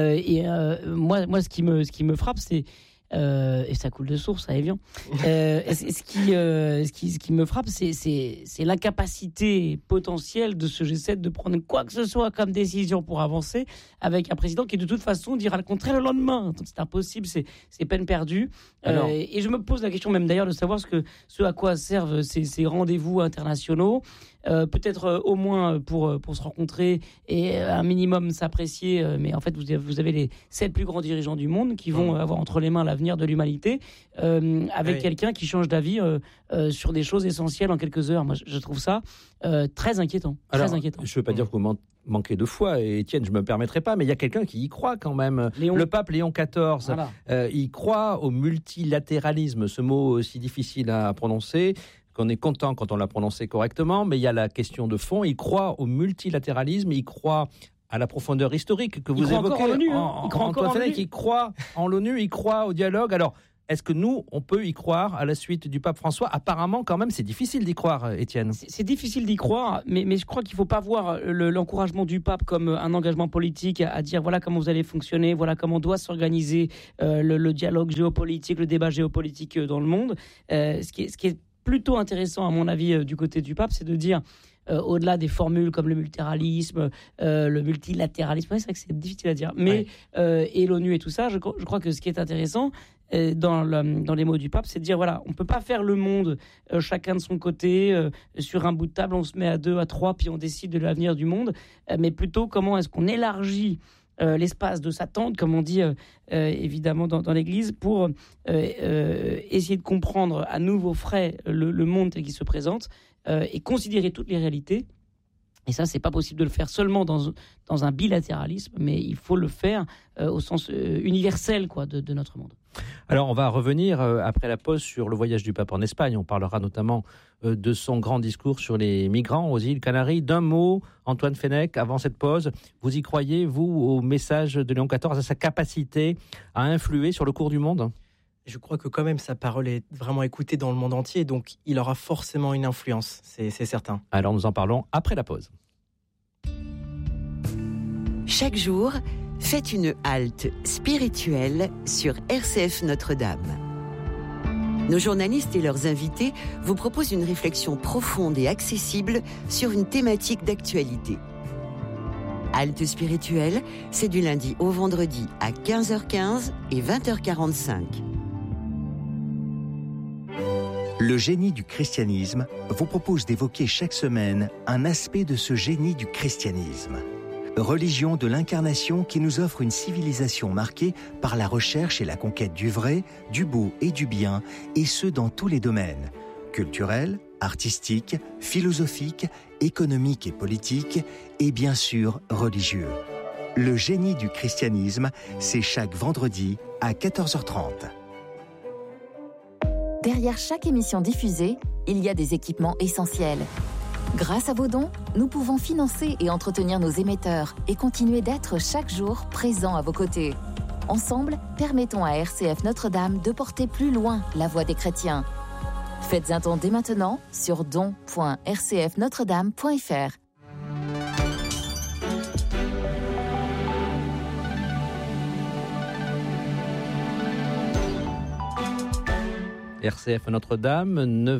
[SPEAKER 13] Moi, ce qui me frappe, c'est et ça coule de source à Évian. Ce qui me frappe, c'est l'incapacité potentielle de ce G7 de prendre quoi que ce soit comme décision pour avancer avec un président qui de toute façon dira le contraire le lendemain. Donc c'est impossible, c'est peine perdue. Et je me pose la question même d'ailleurs de savoir ce à quoi servent ces rendez-vous internationaux. Peut-être au moins pour se rencontrer et un minimum s'apprécier, mais en fait vous avez les 7 plus grands dirigeants du monde qui vont avoir entre les mains l'avenir de l'humanité, avec quelqu'un qui change d'avis sur des choses essentielles en quelques heures. Moi je trouve ça très inquiétant. Je
[SPEAKER 3] ne veux pas dire que vous manquez de foi, et Étienne, je ne me permettrai pas, mais il y a quelqu'un qui y croit quand même. Le pape Léon XIV, il croit au multilatéralisme, ce mot si difficile à prononcer. qu'on est content quand on l'a prononcé correctement, mais il y a la question de fond. Il croit au multilatéralisme, il croit à la profondeur historique que vous évoquez. Antoine Fenech, il croit en l'ONU, il croit au dialogue. Alors, est-ce que nous, on peut y croire à la suite du pape François ? Apparemment, quand même, c'est difficile d'y croire, Étienne.
[SPEAKER 13] C'est difficile d'y croire, mais je crois qu'il ne faut pas voir l'encouragement du pape comme un engagement politique à dire voilà comment vous allez fonctionner, voilà comment doit s'organiser le dialogue géopolitique, le débat géopolitique dans le monde. Ce qui est plutôt intéressant, à mon avis, du côté du pape, c'est de dire au-delà des formules comme le multilatéralisme, le multilatéralisme, c'est vrai que c'est difficile à dire, mais et l'ONU et tout ça, je crois que ce qui est intéressant dans les mots du pape, c'est de dire voilà, on peut pas faire le monde chacun de son côté sur un bout de table, on se met à 2, à 3, puis on décide de l'avenir du monde, mais plutôt comment est-ce qu'on élargit l'espace de sa tente, comme on dit évidemment dans l'Église, pour essayer de comprendre à nouveau frais le monde tel qu'il se présente et considérer toutes les réalités. Et ça, c'est pas possible de le faire seulement dans un bilatéralisme, mais il faut le faire au sens universel de notre monde.
[SPEAKER 3] Alors, on va revenir après la pause sur le voyage du pape en Espagne. On parlera notamment de son grand discours sur les migrants aux îles Canaries. D'un mot, Antoine Fenech, avant cette pause, vous y croyez, vous, au message de Léon XIV, à sa capacité à influer sur le cours du monde ?
[SPEAKER 14] Je crois que quand même sa parole est vraiment écoutée dans le monde entier, donc il aura forcément une influence, c'est certain.
[SPEAKER 3] Alors nous en parlons après la pause.
[SPEAKER 15] Chaque jour, faites une halte spirituelle sur RCF Notre-Dame. Nos journalistes et leurs invités vous proposent une réflexion profonde et accessible sur une thématique d'actualité. Halte spirituelle, c'est du lundi au vendredi à 15h15 et 20h45.
[SPEAKER 16] Le génie du christianisme vous propose d'évoquer chaque semaine un aspect de ce génie du christianisme. Religion de l'incarnation qui nous offre une civilisation marquée par la recherche et la conquête du vrai, du beau et du bien, et ce dans tous les domaines, culturels, artistiques, philosophiques, économiques et politiques, et bien sûr religieux. Le génie du christianisme, c'est chaque vendredi à 14h30.
[SPEAKER 17] Derrière chaque émission diffusée, il y a des équipements essentiels. Grâce à vos dons, nous pouvons financer et entretenir nos émetteurs et continuer d'être chaque jour présents à vos côtés. Ensemble, permettons à RCF Notre-Dame de porter plus loin la voix des chrétiens. Faites un don dès maintenant sur don.rcfnotredame.fr.
[SPEAKER 3] RCF Notre-Dame,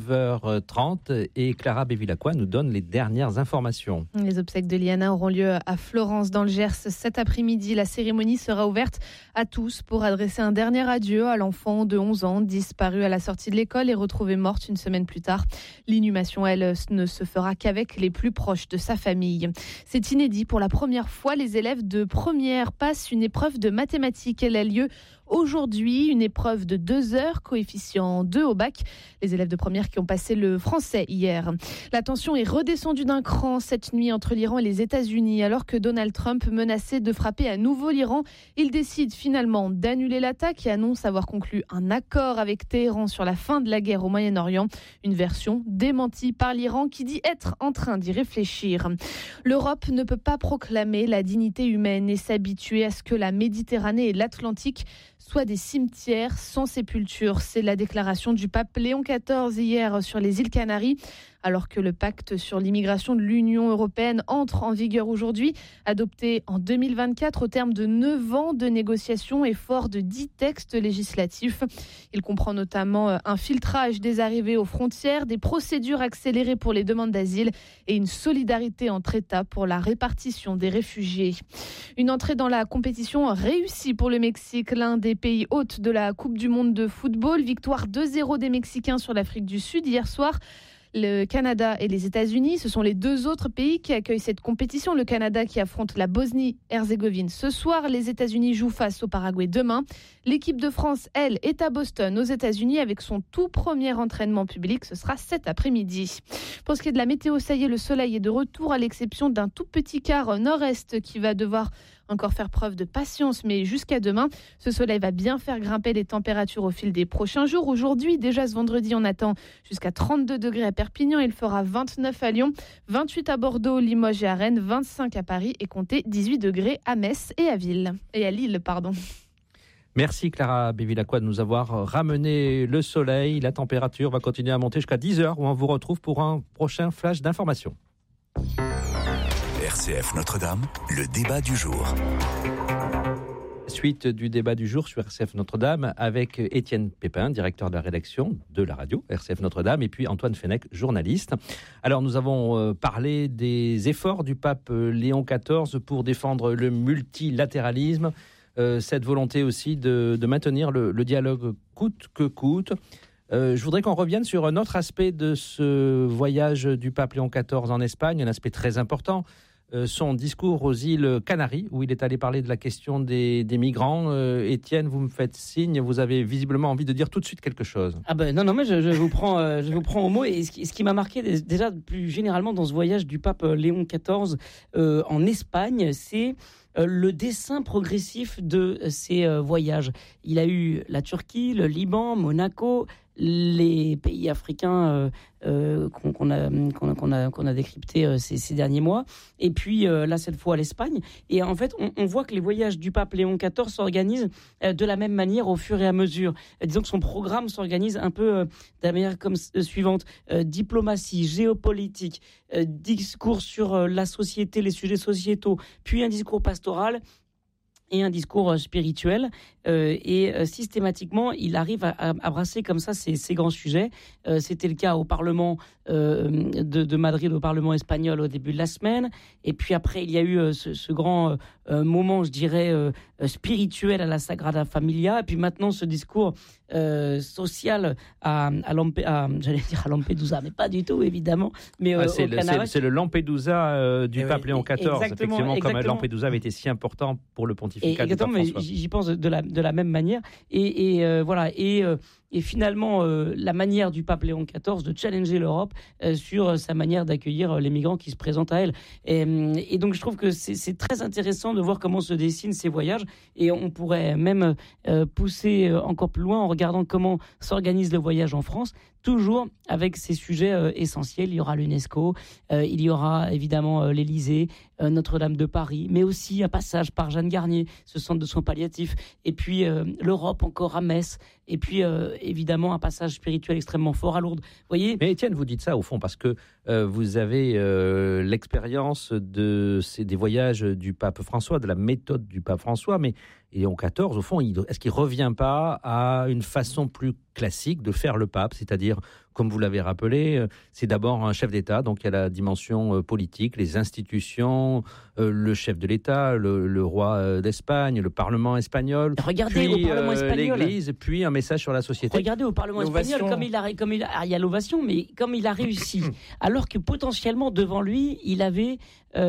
[SPEAKER 3] 9h30, et Clara Bévilacqua nous donne les dernières informations.
[SPEAKER 1] Les obsèques de Liana auront lieu à Florence, dans le Gers, cet après-midi. La cérémonie sera ouverte à tous pour adresser un dernier adieu à l'enfant de 11 ans, disparu à la sortie de l'école et retrouvée morte une semaine plus tard. L'inhumation, elle, ne se fera qu'avec les plus proches de sa famille. C'est inédit. Pour la première fois, les élèves de première passent une épreuve de mathématiques. Elle a lieu aujourd'hui, une épreuve de 2 heures, coefficient 2 au bac. Les élèves de première qui ont passé le français hier. La tension est redescendue d'un cran cette nuit entre l'Iran et les États-Unis. Alors que Donald Trump menaçait de frapper à nouveau l'Iran, il décide finalement d'annuler l'attaque et annonce avoir conclu un accord avec Téhéran sur la fin de la guerre au Moyen-Orient. Une version démentie par l'Iran qui dit être en train d'y réfléchir. L'Europe ne peut pas proclamer la dignité humaine et s'habituer à ce que la Méditerranée et l'Atlantique soient des cimetières sans sépulture. C'est la déclaration du pape Léon XIV hier sur les îles Canaries. Alors que le pacte sur l'immigration de l'Union européenne entre en vigueur aujourd'hui, adopté en 2024 au terme de 9 ans de négociations et fort de 10 textes législatifs. Il comprend notamment un filtrage des arrivées aux frontières, des procédures accélérées pour les demandes d'asile et une solidarité entre États pour la répartition des réfugiés. Une entrée dans la compétition réussie pour le Mexique, l'un des pays hôtes de la Coupe du Monde de football. Victoire 2-0 des Mexicains sur l'Afrique du Sud hier soir. Le Canada et les États-Unis, ce sont les deux autres pays qui accueillent cette compétition. Le Canada qui affronte la Bosnie-Herzégovine ce soir. Les États-Unis jouent face au Paraguay demain. L'équipe de France, elle, est à Boston, aux États-Unis, avec son tout premier entraînement public. Ce sera cet après-midi. Pour ce qui est de la météo, ça y est, le soleil est de retour, à l'exception d'un tout petit quart nord-est qui va devoir Encore faire preuve de patience, mais jusqu'à demain. Ce soleil va bien faire grimper les températures au fil des prochains jours. Aujourd'hui, déjà ce vendredi, on attend jusqu'à 32 degrés à Perpignan. Il fera 29 à Lyon, 28 à Bordeaux, Limoges et à Rennes, 25 à Paris et comptez 18 degrés à Metz et à Lille.
[SPEAKER 3] Merci Clara Bevilacqua de nous avoir ramené le soleil. La température va continuer à monter jusqu'à 10h où on vous retrouve pour un prochain flash d'information.
[SPEAKER 12] RCF Notre-Dame, le débat du jour.
[SPEAKER 3] Suite du débat du jour sur RCF Notre-Dame avec Étienne Pépin, directeur de la rédaction de la radio RCF Notre-Dame, et puis Antoine Fenech, journaliste. Alors nous avons parlé des efforts du pape Léon XIV pour défendre le multilatéralisme, cette volonté aussi de maintenir le dialogue coûte que coûte. Je voudrais qu'on revienne sur un autre aspect de ce voyage du pape Léon XIV en Espagne, un aspect très important. Son discours aux îles Canaries, où il est allé parler de la question des migrants. Étienne, vous me faites signe, vous avez visiblement envie de dire tout de suite quelque chose.
[SPEAKER 13] Ah ben non, mais je vous prends au mot. Et ce qui m'a marqué déjà plus généralement dans ce voyage du pape Léon XIV en Espagne, c'est le dessin progressif de ces voyages. Il a eu la Turquie, le Liban, Monaco, les pays africains qu'on a décryptés ces derniers mois, et puis là cette fois l'Espagne. Et en fait on voit que les voyages du pape Léon XIV s'organisent de la même manière au fur et à mesure. Disons que son programme s'organise un peu de la manière comme suivante: diplomatie, géopolitique, discours sur la société, les sujets sociétaux, puis un discours pastoral et un discours spirituel, et systématiquement il arrive à brasser comme ça ces grands sujets. C'était le cas au Parlement de Madrid, au Parlement espagnol au début de la semaine, et puis après il y a eu ce grand moment, je dirais, spirituel à la Sagrada Familia, et puis maintenant ce discours social j'allais dire à Lampedusa, mais pas du tout évidemment, mais
[SPEAKER 3] c'est le Lampedusa du pape Léon XIV, effectivement, comme Lampedusa avait été si important pour le pontificat du pape François.
[SPEAKER 13] J'y pense de la même manière, voilà, et finalement la manière du pape Léon XIV de challenger l'Europe sur sa manière d'accueillir les migrants qui se présentent à elle. Et donc je trouve que c'est très intéressant de voir comment se dessinent ces voyages, et on pourrait même pousser encore plus loin en regardant comment s'organise le voyage en France, toujours avec ces sujets essentiels. Il y aura l'UNESCO, il y aura évidemment l'Élysée, Notre-Dame de Paris, mais aussi un passage par Jeanne Garnier, ce centre de soins palliatifs, et puis l'Europe encore à Metz, et puis évidemment un passage spirituel extrêmement fort à Lourdes. Voyez.
[SPEAKER 3] Mais Étienne, vous dites ça au fond parce que vous avez l'expérience des voyages du pape François, de la méthode du pape François, mais Léon XIV, au fond, est-ce qu'il ne revient pas à une façon plus classique de faire le pape, c'est-à-dire, comme vous l'avez rappelé, c'est d'abord un chef d'État, donc il y a la dimension politique, les institutions, le chef de l'État, le roi d'Espagne, le Parlement espagnol,
[SPEAKER 13] regardez,
[SPEAKER 3] puis
[SPEAKER 13] au Parlement espagnol,
[SPEAKER 3] l'Église, puis un message sur la société.
[SPEAKER 13] Regardez au Parlement espagnol, il y a l'ovation, mais comme il a réussi, alors que potentiellement devant lui, il avait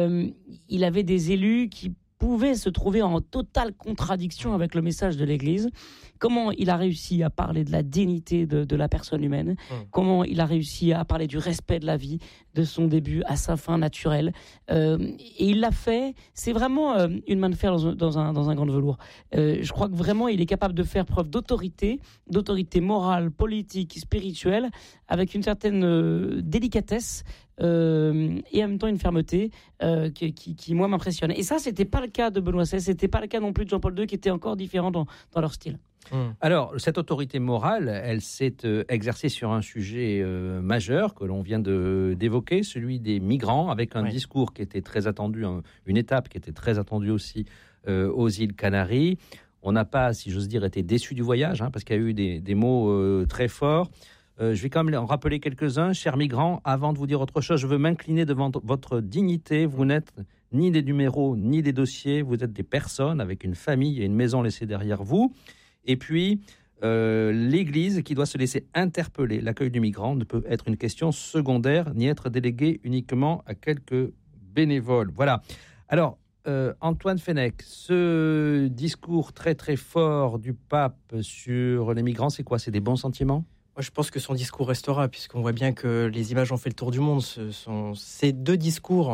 [SPEAKER 13] des élus qui pouvaient se trouver en totale contradiction avec le message de l'Église. Comment il a réussi à parler de la dignité de la personne humaine, comment il a réussi à parler du respect de la vie, de son début à sa fin naturelle. Et il l'a fait, c'est vraiment une main de fer dans un gant de velours. Je crois que vraiment il est capable de faire preuve d'autorité morale, politique, spirituelle, avec une certaine délicatesse, et en même temps une fermeté qui moi m'impressionne. Et ça, c'était pas le cas de Benoît XVI, c'était pas le cas non plus de Jean-Paul II, qui étaient encore différents dans leur style.
[SPEAKER 3] Alors, cette autorité morale, elle s'est exercée sur un sujet majeur que l'on vient d'évoquer, celui des migrants, avec un discours qui était très attendu, une étape qui était très attendue aussi aux îles Canaries. On n'a pas, si j'ose dire, été déçus du voyage, parce qu'il y a eu des mots très forts. Je vais quand même en rappeler quelques-uns. Chers migrants, avant de vous dire autre chose, je veux m'incliner devant votre dignité. Vous n'êtes ni des numéros, ni des dossiers. Vous êtes des personnes avec une famille et une maison laissée derrière vous. Et puis, l'Église qui doit se laisser interpeller. L'accueil du migrant ne peut être une question secondaire, ni être délégué uniquement à quelques bénévoles. Voilà. Alors, Antoine Fenech, ce discours très très fort du pape sur les migrants, c'est quoi ? C'est des bons sentiments ?
[SPEAKER 14] Moi, je pense que son discours restera, puisqu'on voit bien que les images ont fait le tour du monde. Ces deux discours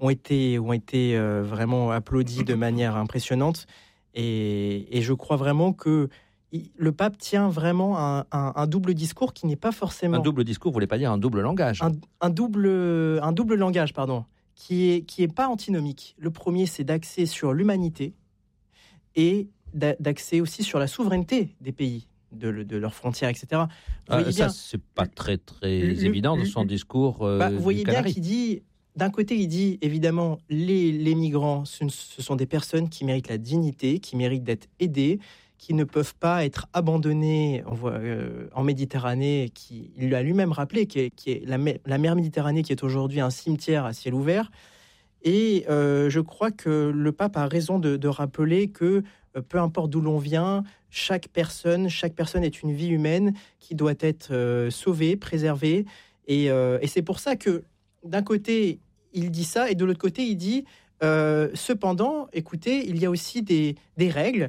[SPEAKER 14] ont été vraiment applaudis de manière impressionnante. Et je crois vraiment que le pape tient vraiment un double discours qui n'est pas forcément...
[SPEAKER 3] Un double discours, vous voulez pas dire un double langage?
[SPEAKER 14] Un double langage, pardon, qui est pas antinomique. Le premier, c'est d'axer sur l'humanité et d'axer aussi sur la souveraineté des pays, de leurs frontières, etc.
[SPEAKER 3] Ça, c'est pas très évident dans son discours.
[SPEAKER 14] Vous voyez bien qu'il dit... D'un côté, il dit, évidemment, les migrants, ce sont des personnes qui méritent la dignité, qui méritent d'être aidées, qui ne peuvent pas être abandonnés en Méditerranée, il l'a lui-même rappelé, qui est la mer Méditerranée, qui est aujourd'hui un cimetière à ciel ouvert. Et je crois que le pape a raison de rappeler que peu importe d'où l'on vient, chaque personne est une vie humaine qui doit être sauvée, préservée. Et c'est pour ça que d'un côté, il dit ça, et de l'autre côté, il dit cependant, écoutez, il y a aussi des règles.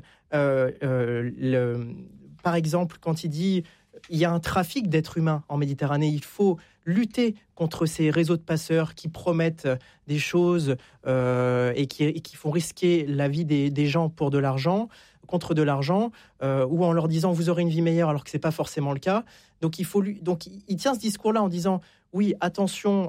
[SPEAKER 14] Par exemple, quand il dit il y a un trafic d'êtres humains en Méditerranée, il faut lutter contre ces réseaux de passeurs qui promettent des choses et qui font risquer la vie des gens pour de l'argent, contre de l'argent, ou en leur disant vous aurez une vie meilleure alors que c'est pas forcément le cas. Donc il tient ce discours-là en disant oui, attention,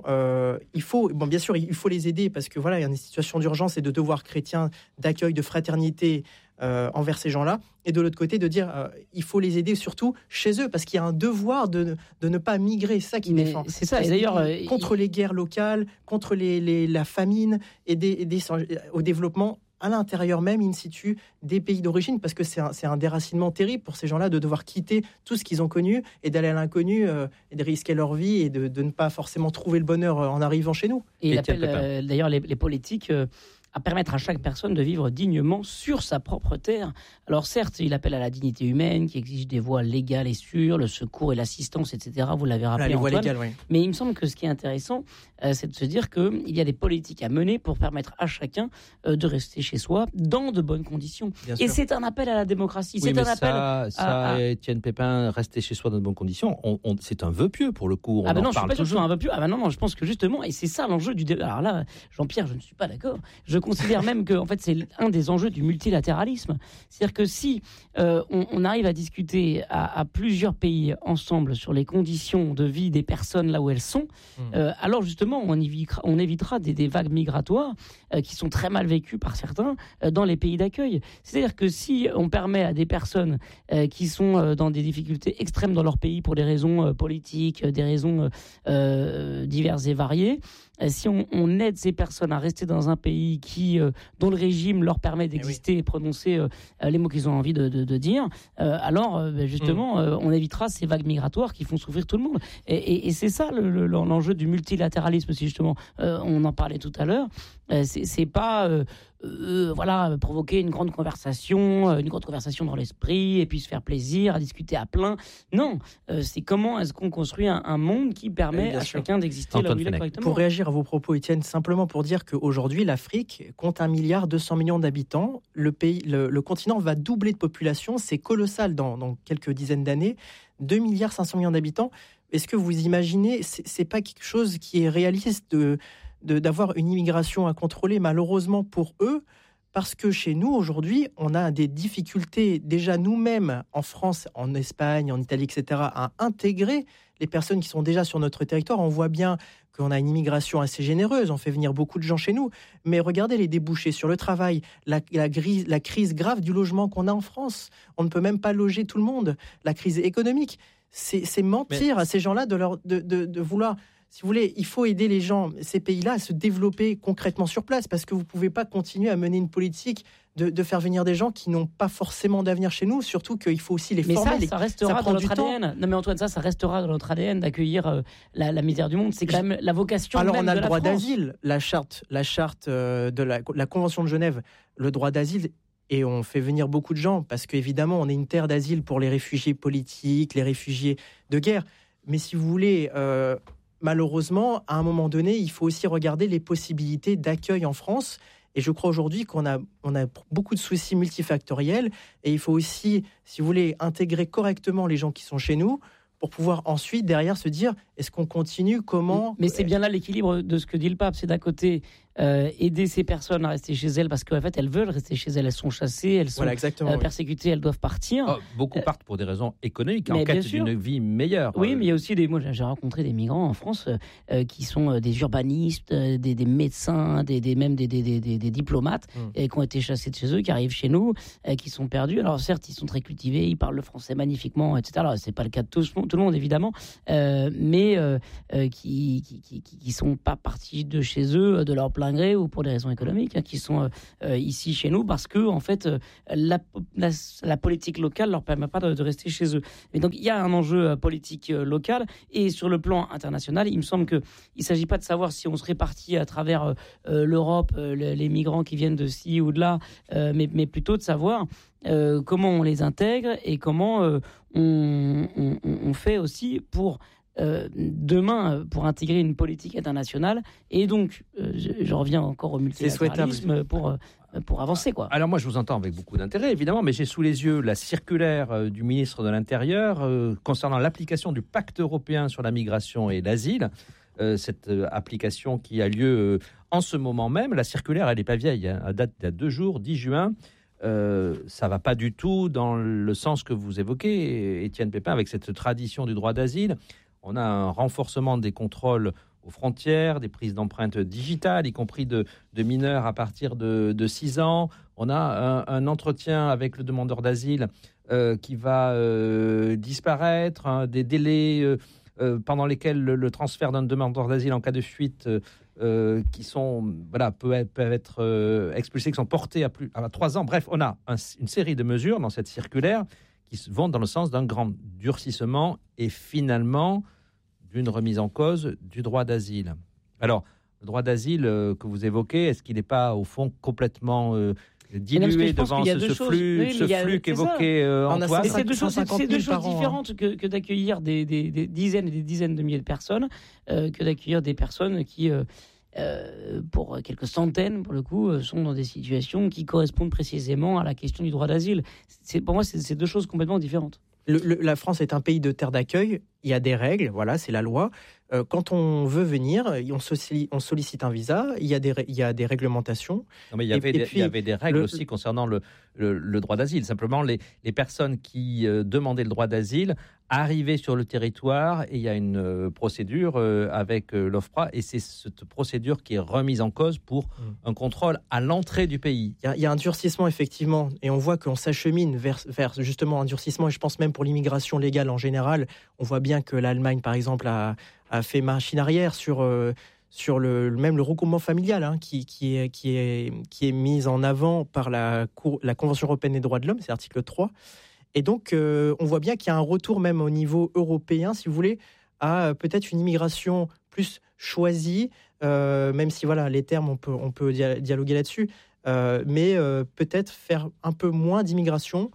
[SPEAKER 14] bien sûr, il faut les aider parce que voilà, il y a une situation d'urgence et de devoir chrétien d'accueil, de fraternité envers ces gens-là. Et de l'autre côté, de dire il faut les aider surtout chez eux parce qu'il y a un devoir de ne pas migrer. C'est ça qu'il défend.
[SPEAKER 13] C'est ça. Et d'ailleurs,
[SPEAKER 14] contre les guerres locales, contre la famine, aider au développement à l'intérieur même, in situ, des pays d'origine, parce que c'est un déracinement terrible pour ces gens-là de devoir quitter tout ce qu'ils ont connu et d'aller à l'inconnu et de risquer leur vie et de ne pas forcément trouver le bonheur en arrivant chez nous.
[SPEAKER 13] Et il appelle d'ailleurs les politiques à permettre à chaque personne de vivre dignement sur sa propre terre. Alors certes, il appelle à la dignité humaine, qui exige des voies légales et sûres, le secours et l'assistance, etc. Vous l'avez rappelé, Antoine. Légales, oui. Mais il me semble que ce qui est intéressant, c'est de se dire qu'il y a des politiques à mener pour permettre à chacun de rester chez soi dans de bonnes conditions. Et c'est un appel à la démocratie.
[SPEAKER 3] Oui, c'est un appel à Étienne Pépin, rester chez soi dans de bonnes conditions. C'est un vœu pieux pour le coup.
[SPEAKER 13] Non, je ne suis pas sûr que ce soit un vœu pieux. Non, je pense que justement, et c'est ça l'enjeu du débat. Alors là, Jean-Pierre, je ne suis pas d'accord. Je considère même que en fait, c'est un des enjeux du multilatéralisme. C'est-à-dire que si on arrive à discuter à plusieurs pays ensemble sur les conditions de vie des personnes là où elles sont, alors justement, on évitera des vagues migratoires qui sont très mal vécues par certains dans les pays d'accueil. C'est-à-dire que si on permet à des personnes qui sont dans des difficultés extrêmes dans leur pays pour des raisons politiques, des raisons diverses et variées, si on aide ces personnes à rester dans un pays dont le régime leur permet d'exister et prononcer les mots qu'ils ont envie de dire, alors justement, on évitera ces vagues migratoires qui font souffrir tout le monde. Et c'est ça l'enjeu du multilatéralisme, si justement on en parlait tout à l'heure. C'est pas provoquer une grande conversation dans l'esprit et puis se faire plaisir à discuter à plein. Non, c'est comment est-ce qu'on construit un monde qui permet à chacun d'exister là où il est correctement.
[SPEAKER 14] Pour réagir à vos propos, Étienne, simplement pour dire qu'aujourd'hui l'Afrique compte 1,2 milliard d'habitants. Le continent va doubler de population, c'est colossal dans quelques dizaines d'années. 2,5 milliards d'habitants. Est-ce que vous imaginez, c'est pas quelque chose qui est réaliste d'avoir une immigration à contrôler, malheureusement pour eux, parce que chez nous, aujourd'hui, on a des difficultés, déjà nous-mêmes, en France, en Espagne, en Italie, etc., à intégrer les personnes qui sont déjà sur notre territoire. On voit bien qu'on a une immigration assez généreuse, on fait venir beaucoup de gens chez nous, mais regardez les débouchés sur le travail, la crise grave du logement qu'on a en France. On ne peut même pas loger tout le monde. La crise économique, c'est mentir à ces gens-là de vouloir... Si vous voulez, il faut aider les gens, ces pays-là, à se développer concrètement sur place, parce que vous ne pouvez pas continuer à mener une politique de faire venir des gens qui n'ont pas forcément d'avenir chez nous, surtout qu'il faut aussi les former.
[SPEAKER 13] Mais ça restera dans notre ADN. Non mais Antoine, ça restera dans notre ADN d'accueillir la misère du monde. C'est quand même la vocation même de la France. Alors on a le droit
[SPEAKER 14] d'asile, la charte de la Convention de Genève, le droit d'asile. Et on fait venir beaucoup de gens, parce qu'évidemment, on est une terre d'asile pour les réfugiés politiques, les réfugiés de guerre. Mais si vous voulez... malheureusement, à un moment donné, il faut aussi regarder les possibilités d'accueil en France. Et je crois aujourd'hui qu'on a beaucoup de soucis multifactoriels. Et il faut aussi, si vous voulez, intégrer correctement les gens qui sont chez nous pour pouvoir ensuite, derrière, se dire, est-ce qu'on continue, comment...
[SPEAKER 13] Mais c'est bien là l'équilibre de ce que dit le pape. C'est d'un côté aider ces personnes à rester chez elles parce qu'en fait elles veulent rester chez elles, elles sont chassées, elles sont persécutées, elles doivent partir.
[SPEAKER 3] Beaucoup partent pour des raisons économiques, en quête d'une vie meilleure.
[SPEAKER 13] Oui, mais il y a aussi moi j'ai rencontré des migrants en France qui sont des urbanistes, des médecins, même des diplomates qui ont été chassés de chez eux, qui arrivent chez nous, qui sont perdus. Alors certes, ils sont très cultivés, ils parlent le français magnifiquement, etc. Alors c'est pas le cas de tout le monde évidemment, mais qui sont pas partis de chez eux de leur plein gré ou pour des raisons économiques, qui sont ici chez nous parce que en fait la politique locale leur permet pas de rester chez eux. Et donc il y a un enjeu politique local, et sur le plan international, il me semble que il s'agit pas de savoir si on se répartit à travers l'Europe les migrants qui viennent de ci ou de là, mais plutôt de savoir comment on les intègre et comment on fait aussi pour demain pour intégrer une politique internationale. Et donc je reviens encore au multilatéralisme pour avancer, quoi.
[SPEAKER 3] Alors moi je vous entends avec beaucoup d'intérêt évidemment, mais j'ai sous les yeux la circulaire du ministre de l'Intérieur concernant l'application du pacte européen sur la migration et l'asile. Cette application qui a lieu en ce moment même. La circulaire, elle n'est pas vieille, hein, elle date d'il y a 2 jours, 10 juin. Ça ne va pas du tout dans le sens que vous évoquez, Étienne Pépin, avec cette tradition du droit d'asile. On a un renforcement des contrôles aux frontières, des prises d'empreintes digitales, y compris de mineurs à partir de 6 ans. On a un entretien avec le demandeur d'asile qui va disparaître, hein, des délais pendant lesquels le transfert d'un demandeur d'asile en cas de fuite qui sont peuvent être expulsés, qui sont portés à 3 ans. Bref, on a une série de mesures dans cette circulaire qui vont dans le sens d'un grand durcissement et finalement d'une remise en cause du droit d'asile. Alors, le droit d'asile que vous évoquez, est-ce qu'il n'est pas au fond complètement dilué devant ce flux qu'évoquait Antoine?
[SPEAKER 13] C'est deux choses différentes que d'accueillir des dizaines et des dizaines de milliers de personnes, que d'accueillir des personnes qui, pour quelques centaines, pour le coup, sont dans des situations qui correspondent précisément à la question du droit d'asile. Pour moi, c'est 2 choses complètement différentes.
[SPEAKER 14] La France est un pays de terre d'accueil, il y a des règles, voilà, c'est la loi. Quand on veut venir, on sollicite un visa, il y a des réglementations.
[SPEAKER 3] Non, mais il y avait des règles aussi concernant le droit d'asile. Simplement, les personnes qui demandaient le droit d'asile arrivaient sur le territoire et il y a une procédure avec l'OFPRA, et c'est cette procédure qui est remise en cause pour un contrôle à l'entrée du pays.
[SPEAKER 14] Il y a un durcissement, effectivement, et on voit qu'on s'achemine vers justement un durcissement, et je pense même pour l'immigration légale en général. On voit bien que l'Allemagne, par exemple, a fait machine arrière sur même le regroupement familial, hein, qui est mis en avant par la Convention européenne des droits de l'homme, c'est l'article 3. Et donc, on voit bien qu'il y a un retour même au niveau européen, si vous voulez, à peut-être une immigration plus choisie, même si voilà, les termes, on peut dialoguer là-dessus, mais peut-être faire un peu moins d'immigration,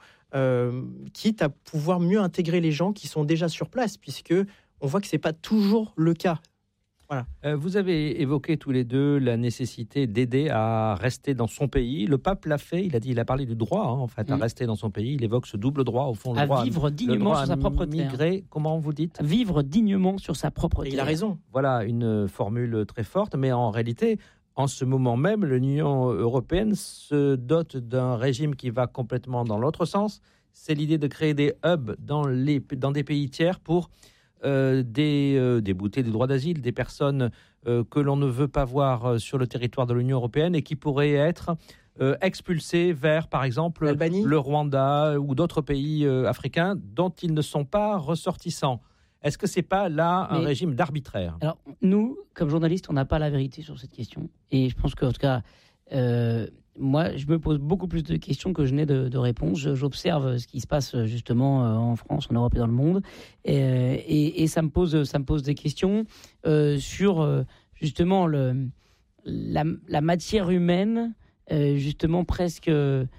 [SPEAKER 14] quitte à pouvoir mieux intégrer les gens qui sont déjà sur place, puisque on voit que ce n'est pas toujours le cas. Voilà.
[SPEAKER 3] Vous avez évoqué tous les deux la nécessité d'aider à rester dans son pays. Le pape l'a fait, il a parlé du droit, hein, en fait, à rester dans son pays. Il évoque ce double droit, au fond, le droit à
[SPEAKER 13] vivre dignement sur sa propre terre.
[SPEAKER 3] Migrer, comment vous dites ?
[SPEAKER 13] Vivre dignement sur sa propre terre.
[SPEAKER 14] Il a raison.
[SPEAKER 3] Voilà, une formule très forte, mais en réalité, en ce moment même, l'Union européenne se dote d'un régime qui va complètement dans l'autre sens. C'est l'idée de créer des hubs dans des pays tiers pour débouter du droit d'asile, des personnes que l'on ne veut pas voir sur le territoire de l'Union européenne et qui pourraient être expulsées vers, par exemple, le Rwanda ou d'autres pays africains dont ils ne sont pas ressortissants. Est-ce que ce n'est pas là un régime d'arbitraire ?
[SPEAKER 13] Alors, nous, comme journalistes, on n'a pas la vérité sur cette question. Et je pense qu'en tout cas, moi, je me pose beaucoup plus de questions que je n'ai de réponses. J'observe ce qui se passe justement en France, en Europe et dans le monde, et ça me pose des questions sur justement la matière humaine, justement presque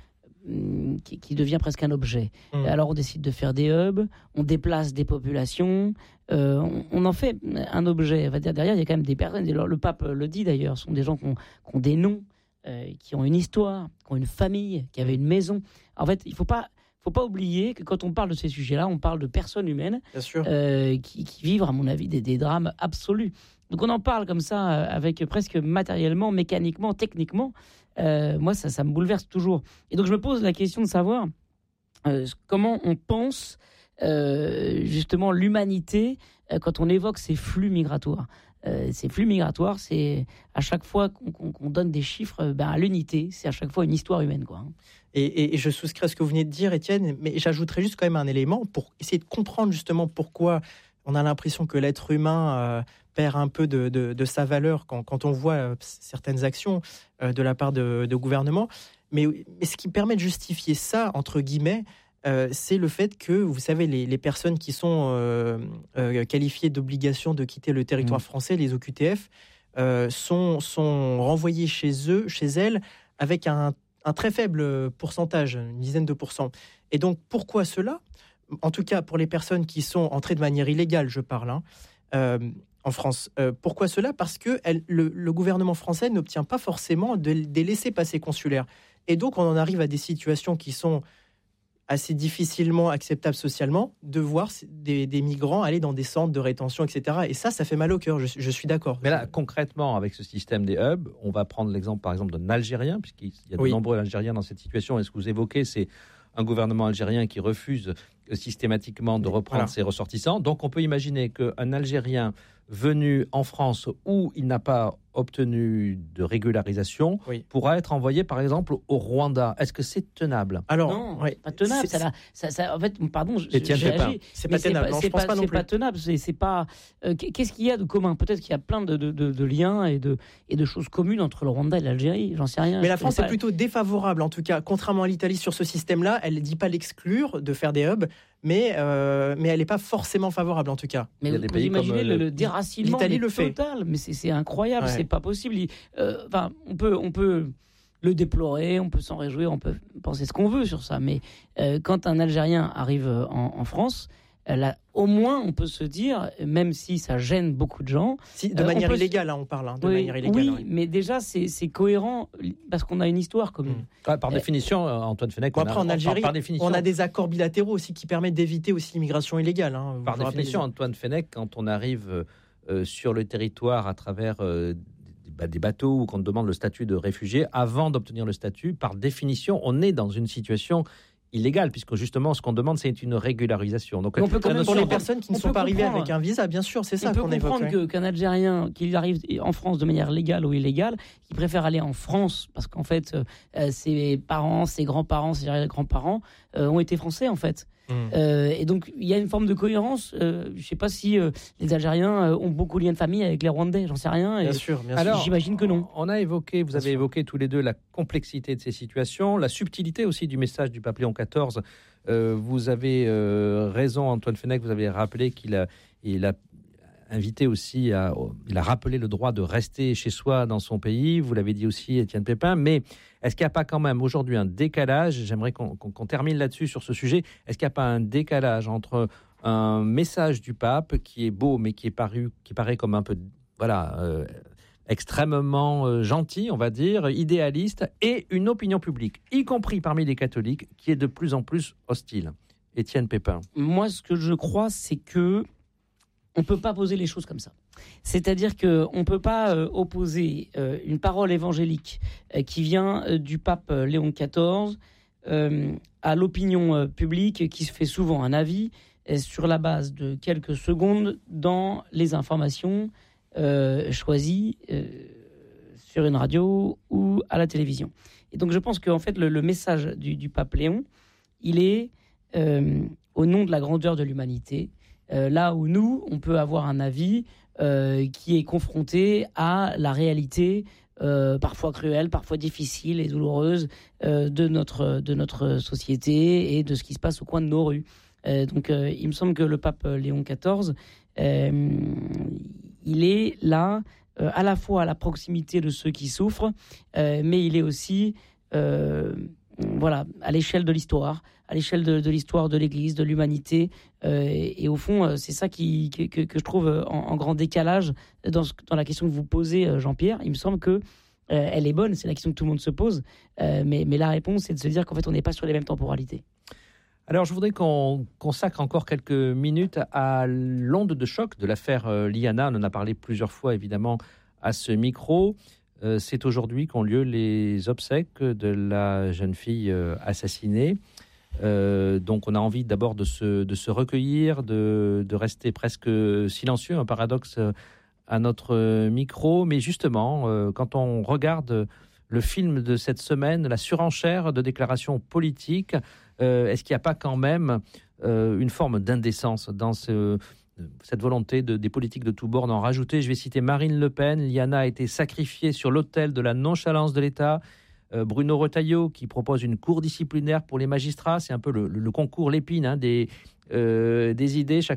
[SPEAKER 13] qui devient presque un objet. Alors on décide de faire des hubs, on déplace des populations, on en fait un objet. Derrière, il y a quand même des personnes. Le pape le dit d'ailleurs, ce sont des gens qui ont des noms. Qui ont une histoire, qui ont une famille, qui avaient une maison. En fait, il ne faut pas faut pas oublier que quand on parle de ces sujets-là, on parle de personnes humaines qui vivent, à mon avis, des drames absolus. Donc on en parle comme ça, avec presque matériellement, mécaniquement, techniquement. Moi, ça me bouleverse toujours. Et donc je me pose la question de savoir comment on pense justement l'humanité quand on évoque ces flux migratoires. Ces flux migratoires, c'est à chaque fois qu'on donne des chiffres à l'unité, c'est à chaque fois une histoire humaine, quoi.
[SPEAKER 14] Et je souscris à ce que vous venez de dire, Étienne, mais j'ajouterais juste quand même un élément pour essayer de comprendre justement pourquoi on a l'impression que l'être humain perd un peu de sa valeur quand on voit certaines actions de la part de gouvernements. Mais ce qui permet de justifier ça, entre guillemets, c'est le fait que, vous savez, les personnes qui sont qualifiées d'obligation de quitter le territoire français, les OQTF, sont renvoyées chez elles, avec un très faible pourcentage, une dizaine de pourcents. Et donc, pourquoi cela ? En tout cas, pour les personnes qui sont entrées de manière illégale, je parle, en France. Pourquoi cela ? Parce que le gouvernement français n'obtient pas forcément des laissez-passer consulaires. Et donc, on en arrive à des situations qui sont assez difficilement acceptables socialement, de voir des migrants aller dans des centres de rétention, etc. Et ça fait mal au cœur, je suis d'accord.
[SPEAKER 3] Mais là, concrètement, avec ce système des hubs, on va prendre l'exemple, par exemple, d'un Algérien, puisqu'il y a de nombreux Algériens dans cette situation. Et ce que vous évoquez, c'est un gouvernement algérien qui refuse systématiquement de reprendre ses ressortissants. Donc, on peut imaginer qu'un Algérien venu en France où il n'a pas obtenu de régularisation pourra être envoyé, par exemple, au Rwanda. Est-ce que c'est tenable ?
[SPEAKER 13] Alors, non, pas tenable. En fait, pardon,
[SPEAKER 14] c'est pas tenable. Je pense pas non plus.
[SPEAKER 13] C'est pas tenable. C'est pas. Qu'est-ce qu'il y a de commun ? Peut-être qu'il y a plein de liens et de choses communes entre le Rwanda et l'Algérie. J'en sais rien.
[SPEAKER 14] Mais la France est plutôt défavorable, en tout cas, contrairement à l'Italie sur ce système-là. Elle ne dit pas l'exclure de faire des hubs, mais elle n'est pas forcément favorable, en tout cas.
[SPEAKER 13] Mais vous imaginez le déracinement total. Mais c'est incroyable. C'est pas possible. On peut le déplorer, on peut s'en réjouir, on peut penser ce qu'on veut sur ça. Mais quand un Algérien arrive en France, là, au moins, on peut se dire, même si ça gêne beaucoup de gens...
[SPEAKER 14] de manière illégale, on parle. Manière illégale,
[SPEAKER 13] oui, mais déjà, c'est cohérent parce qu'on a une histoire commune.
[SPEAKER 3] Par définition, Antoine Fenech...
[SPEAKER 14] Après, en Algérie, on a des accords bilatéraux aussi qui permettent d'éviter aussi l'immigration illégale.
[SPEAKER 3] Par définition, Antoine Fenech, quand on arrive sur le territoire à travers... des bateaux ou qu'on demande le statut de réfugié, avant d'obtenir le statut, par définition, on est dans une situation illégale, puisque justement, ce qu'on demande, c'est une régularisation. Donc,
[SPEAKER 14] on peut quand même pour les personnes qui ne sont pas arrivées avec un visa, bien sûr, c'est ça qu'on évoque.
[SPEAKER 13] On peut comprendre qu'un Algérien, qu'il arrive en France de manière légale ou illégale, qui préfère aller en France, parce qu'en fait, ses parents, ses grands-parents, ses grands-parents ont été français, en fait. Et donc, il y a une forme de cohérence. Je ne sais pas si les Algériens ont beaucoup de liens de famille avec les Rwandais, j'en sais rien.
[SPEAKER 14] Bien sûr.
[SPEAKER 3] Alors,
[SPEAKER 13] j'imagine que non.
[SPEAKER 3] Vous avez évoqué tous les deux la complexité de ces situations, la subtilité aussi du message du pape Léon XIV. Vous avez raison, Antoine Fenech, vous avez rappelé qu'il a invité aussi il a rappelé le droit de rester chez soi dans son pays. Vous l'avez dit aussi, Étienne Pépin. Mais est-ce qu'il n'y a pas quand même aujourd'hui un décalage ? J'aimerais qu'on termine là-dessus sur ce sujet. Est-ce qu'il n'y a pas un décalage entre un message du pape qui est beau, mais qui paraît comme un peu, extrêmement gentil, on va dire, idéaliste, et une opinion publique, y compris parmi les catholiques, qui est de plus en plus hostile ? Étienne Pépin.
[SPEAKER 13] Moi, ce que je crois, c'est que on ne peut pas poser les choses comme ça. C'est-à-dire qu'on ne peut pas opposer une parole évangélique qui vient du pape Léon XIV à l'opinion publique qui se fait souvent un avis sur la base de quelques secondes dans les informations choisies sur une radio ou à la télévision. Et donc je pense qu'en fait le message du pape Léon, il est au nom de la grandeur de l'humanité, là où nous, on peut avoir un avis qui est confronté à la réalité parfois cruelle, parfois difficile et douloureuse de notre société et de ce qui se passe au coin de nos rues. Donc il me semble que le pape Léon XIV, il est là à la fois à la proximité de ceux qui souffrent, mais il est aussi à l'échelle de l'histoire, à l'échelle de l'histoire de l'Église, de l'humanité. Et au fond, c'est ça que je trouve en grand décalage dans la question que vous posez, Jean-Pierre. Il me semble que elle est bonne, c'est la question que tout le monde se pose. Mais la réponse, c'est de se dire qu'en fait, on n'est pas sur les mêmes temporalités.
[SPEAKER 3] Alors, je voudrais qu'on consacre encore quelques minutes à l'onde de choc de l'affaire Liana. On en a parlé plusieurs fois, évidemment, à ce micro. C'est aujourd'hui qu'ont lieu les obsèques de la jeune fille assassinée. Donc, on a envie d'abord de se recueillir, de rester presque silencieux, un paradoxe à notre micro. Mais justement, quand on regarde le film de cette semaine, la surenchère de déclarations politiques, est-ce qu'il n'y a pas quand même une forme d'indécence dans cette volonté des politiques de tous bords d'en rajouter? Je vais citer Marine Le Pen. Liana a été sacrifiée sur l'autel de la nonchalance de l'État. Bruno Retailleau qui propose une cour disciplinaire pour les magistrats. C'est un peu le concours Lépine des idées. Chacun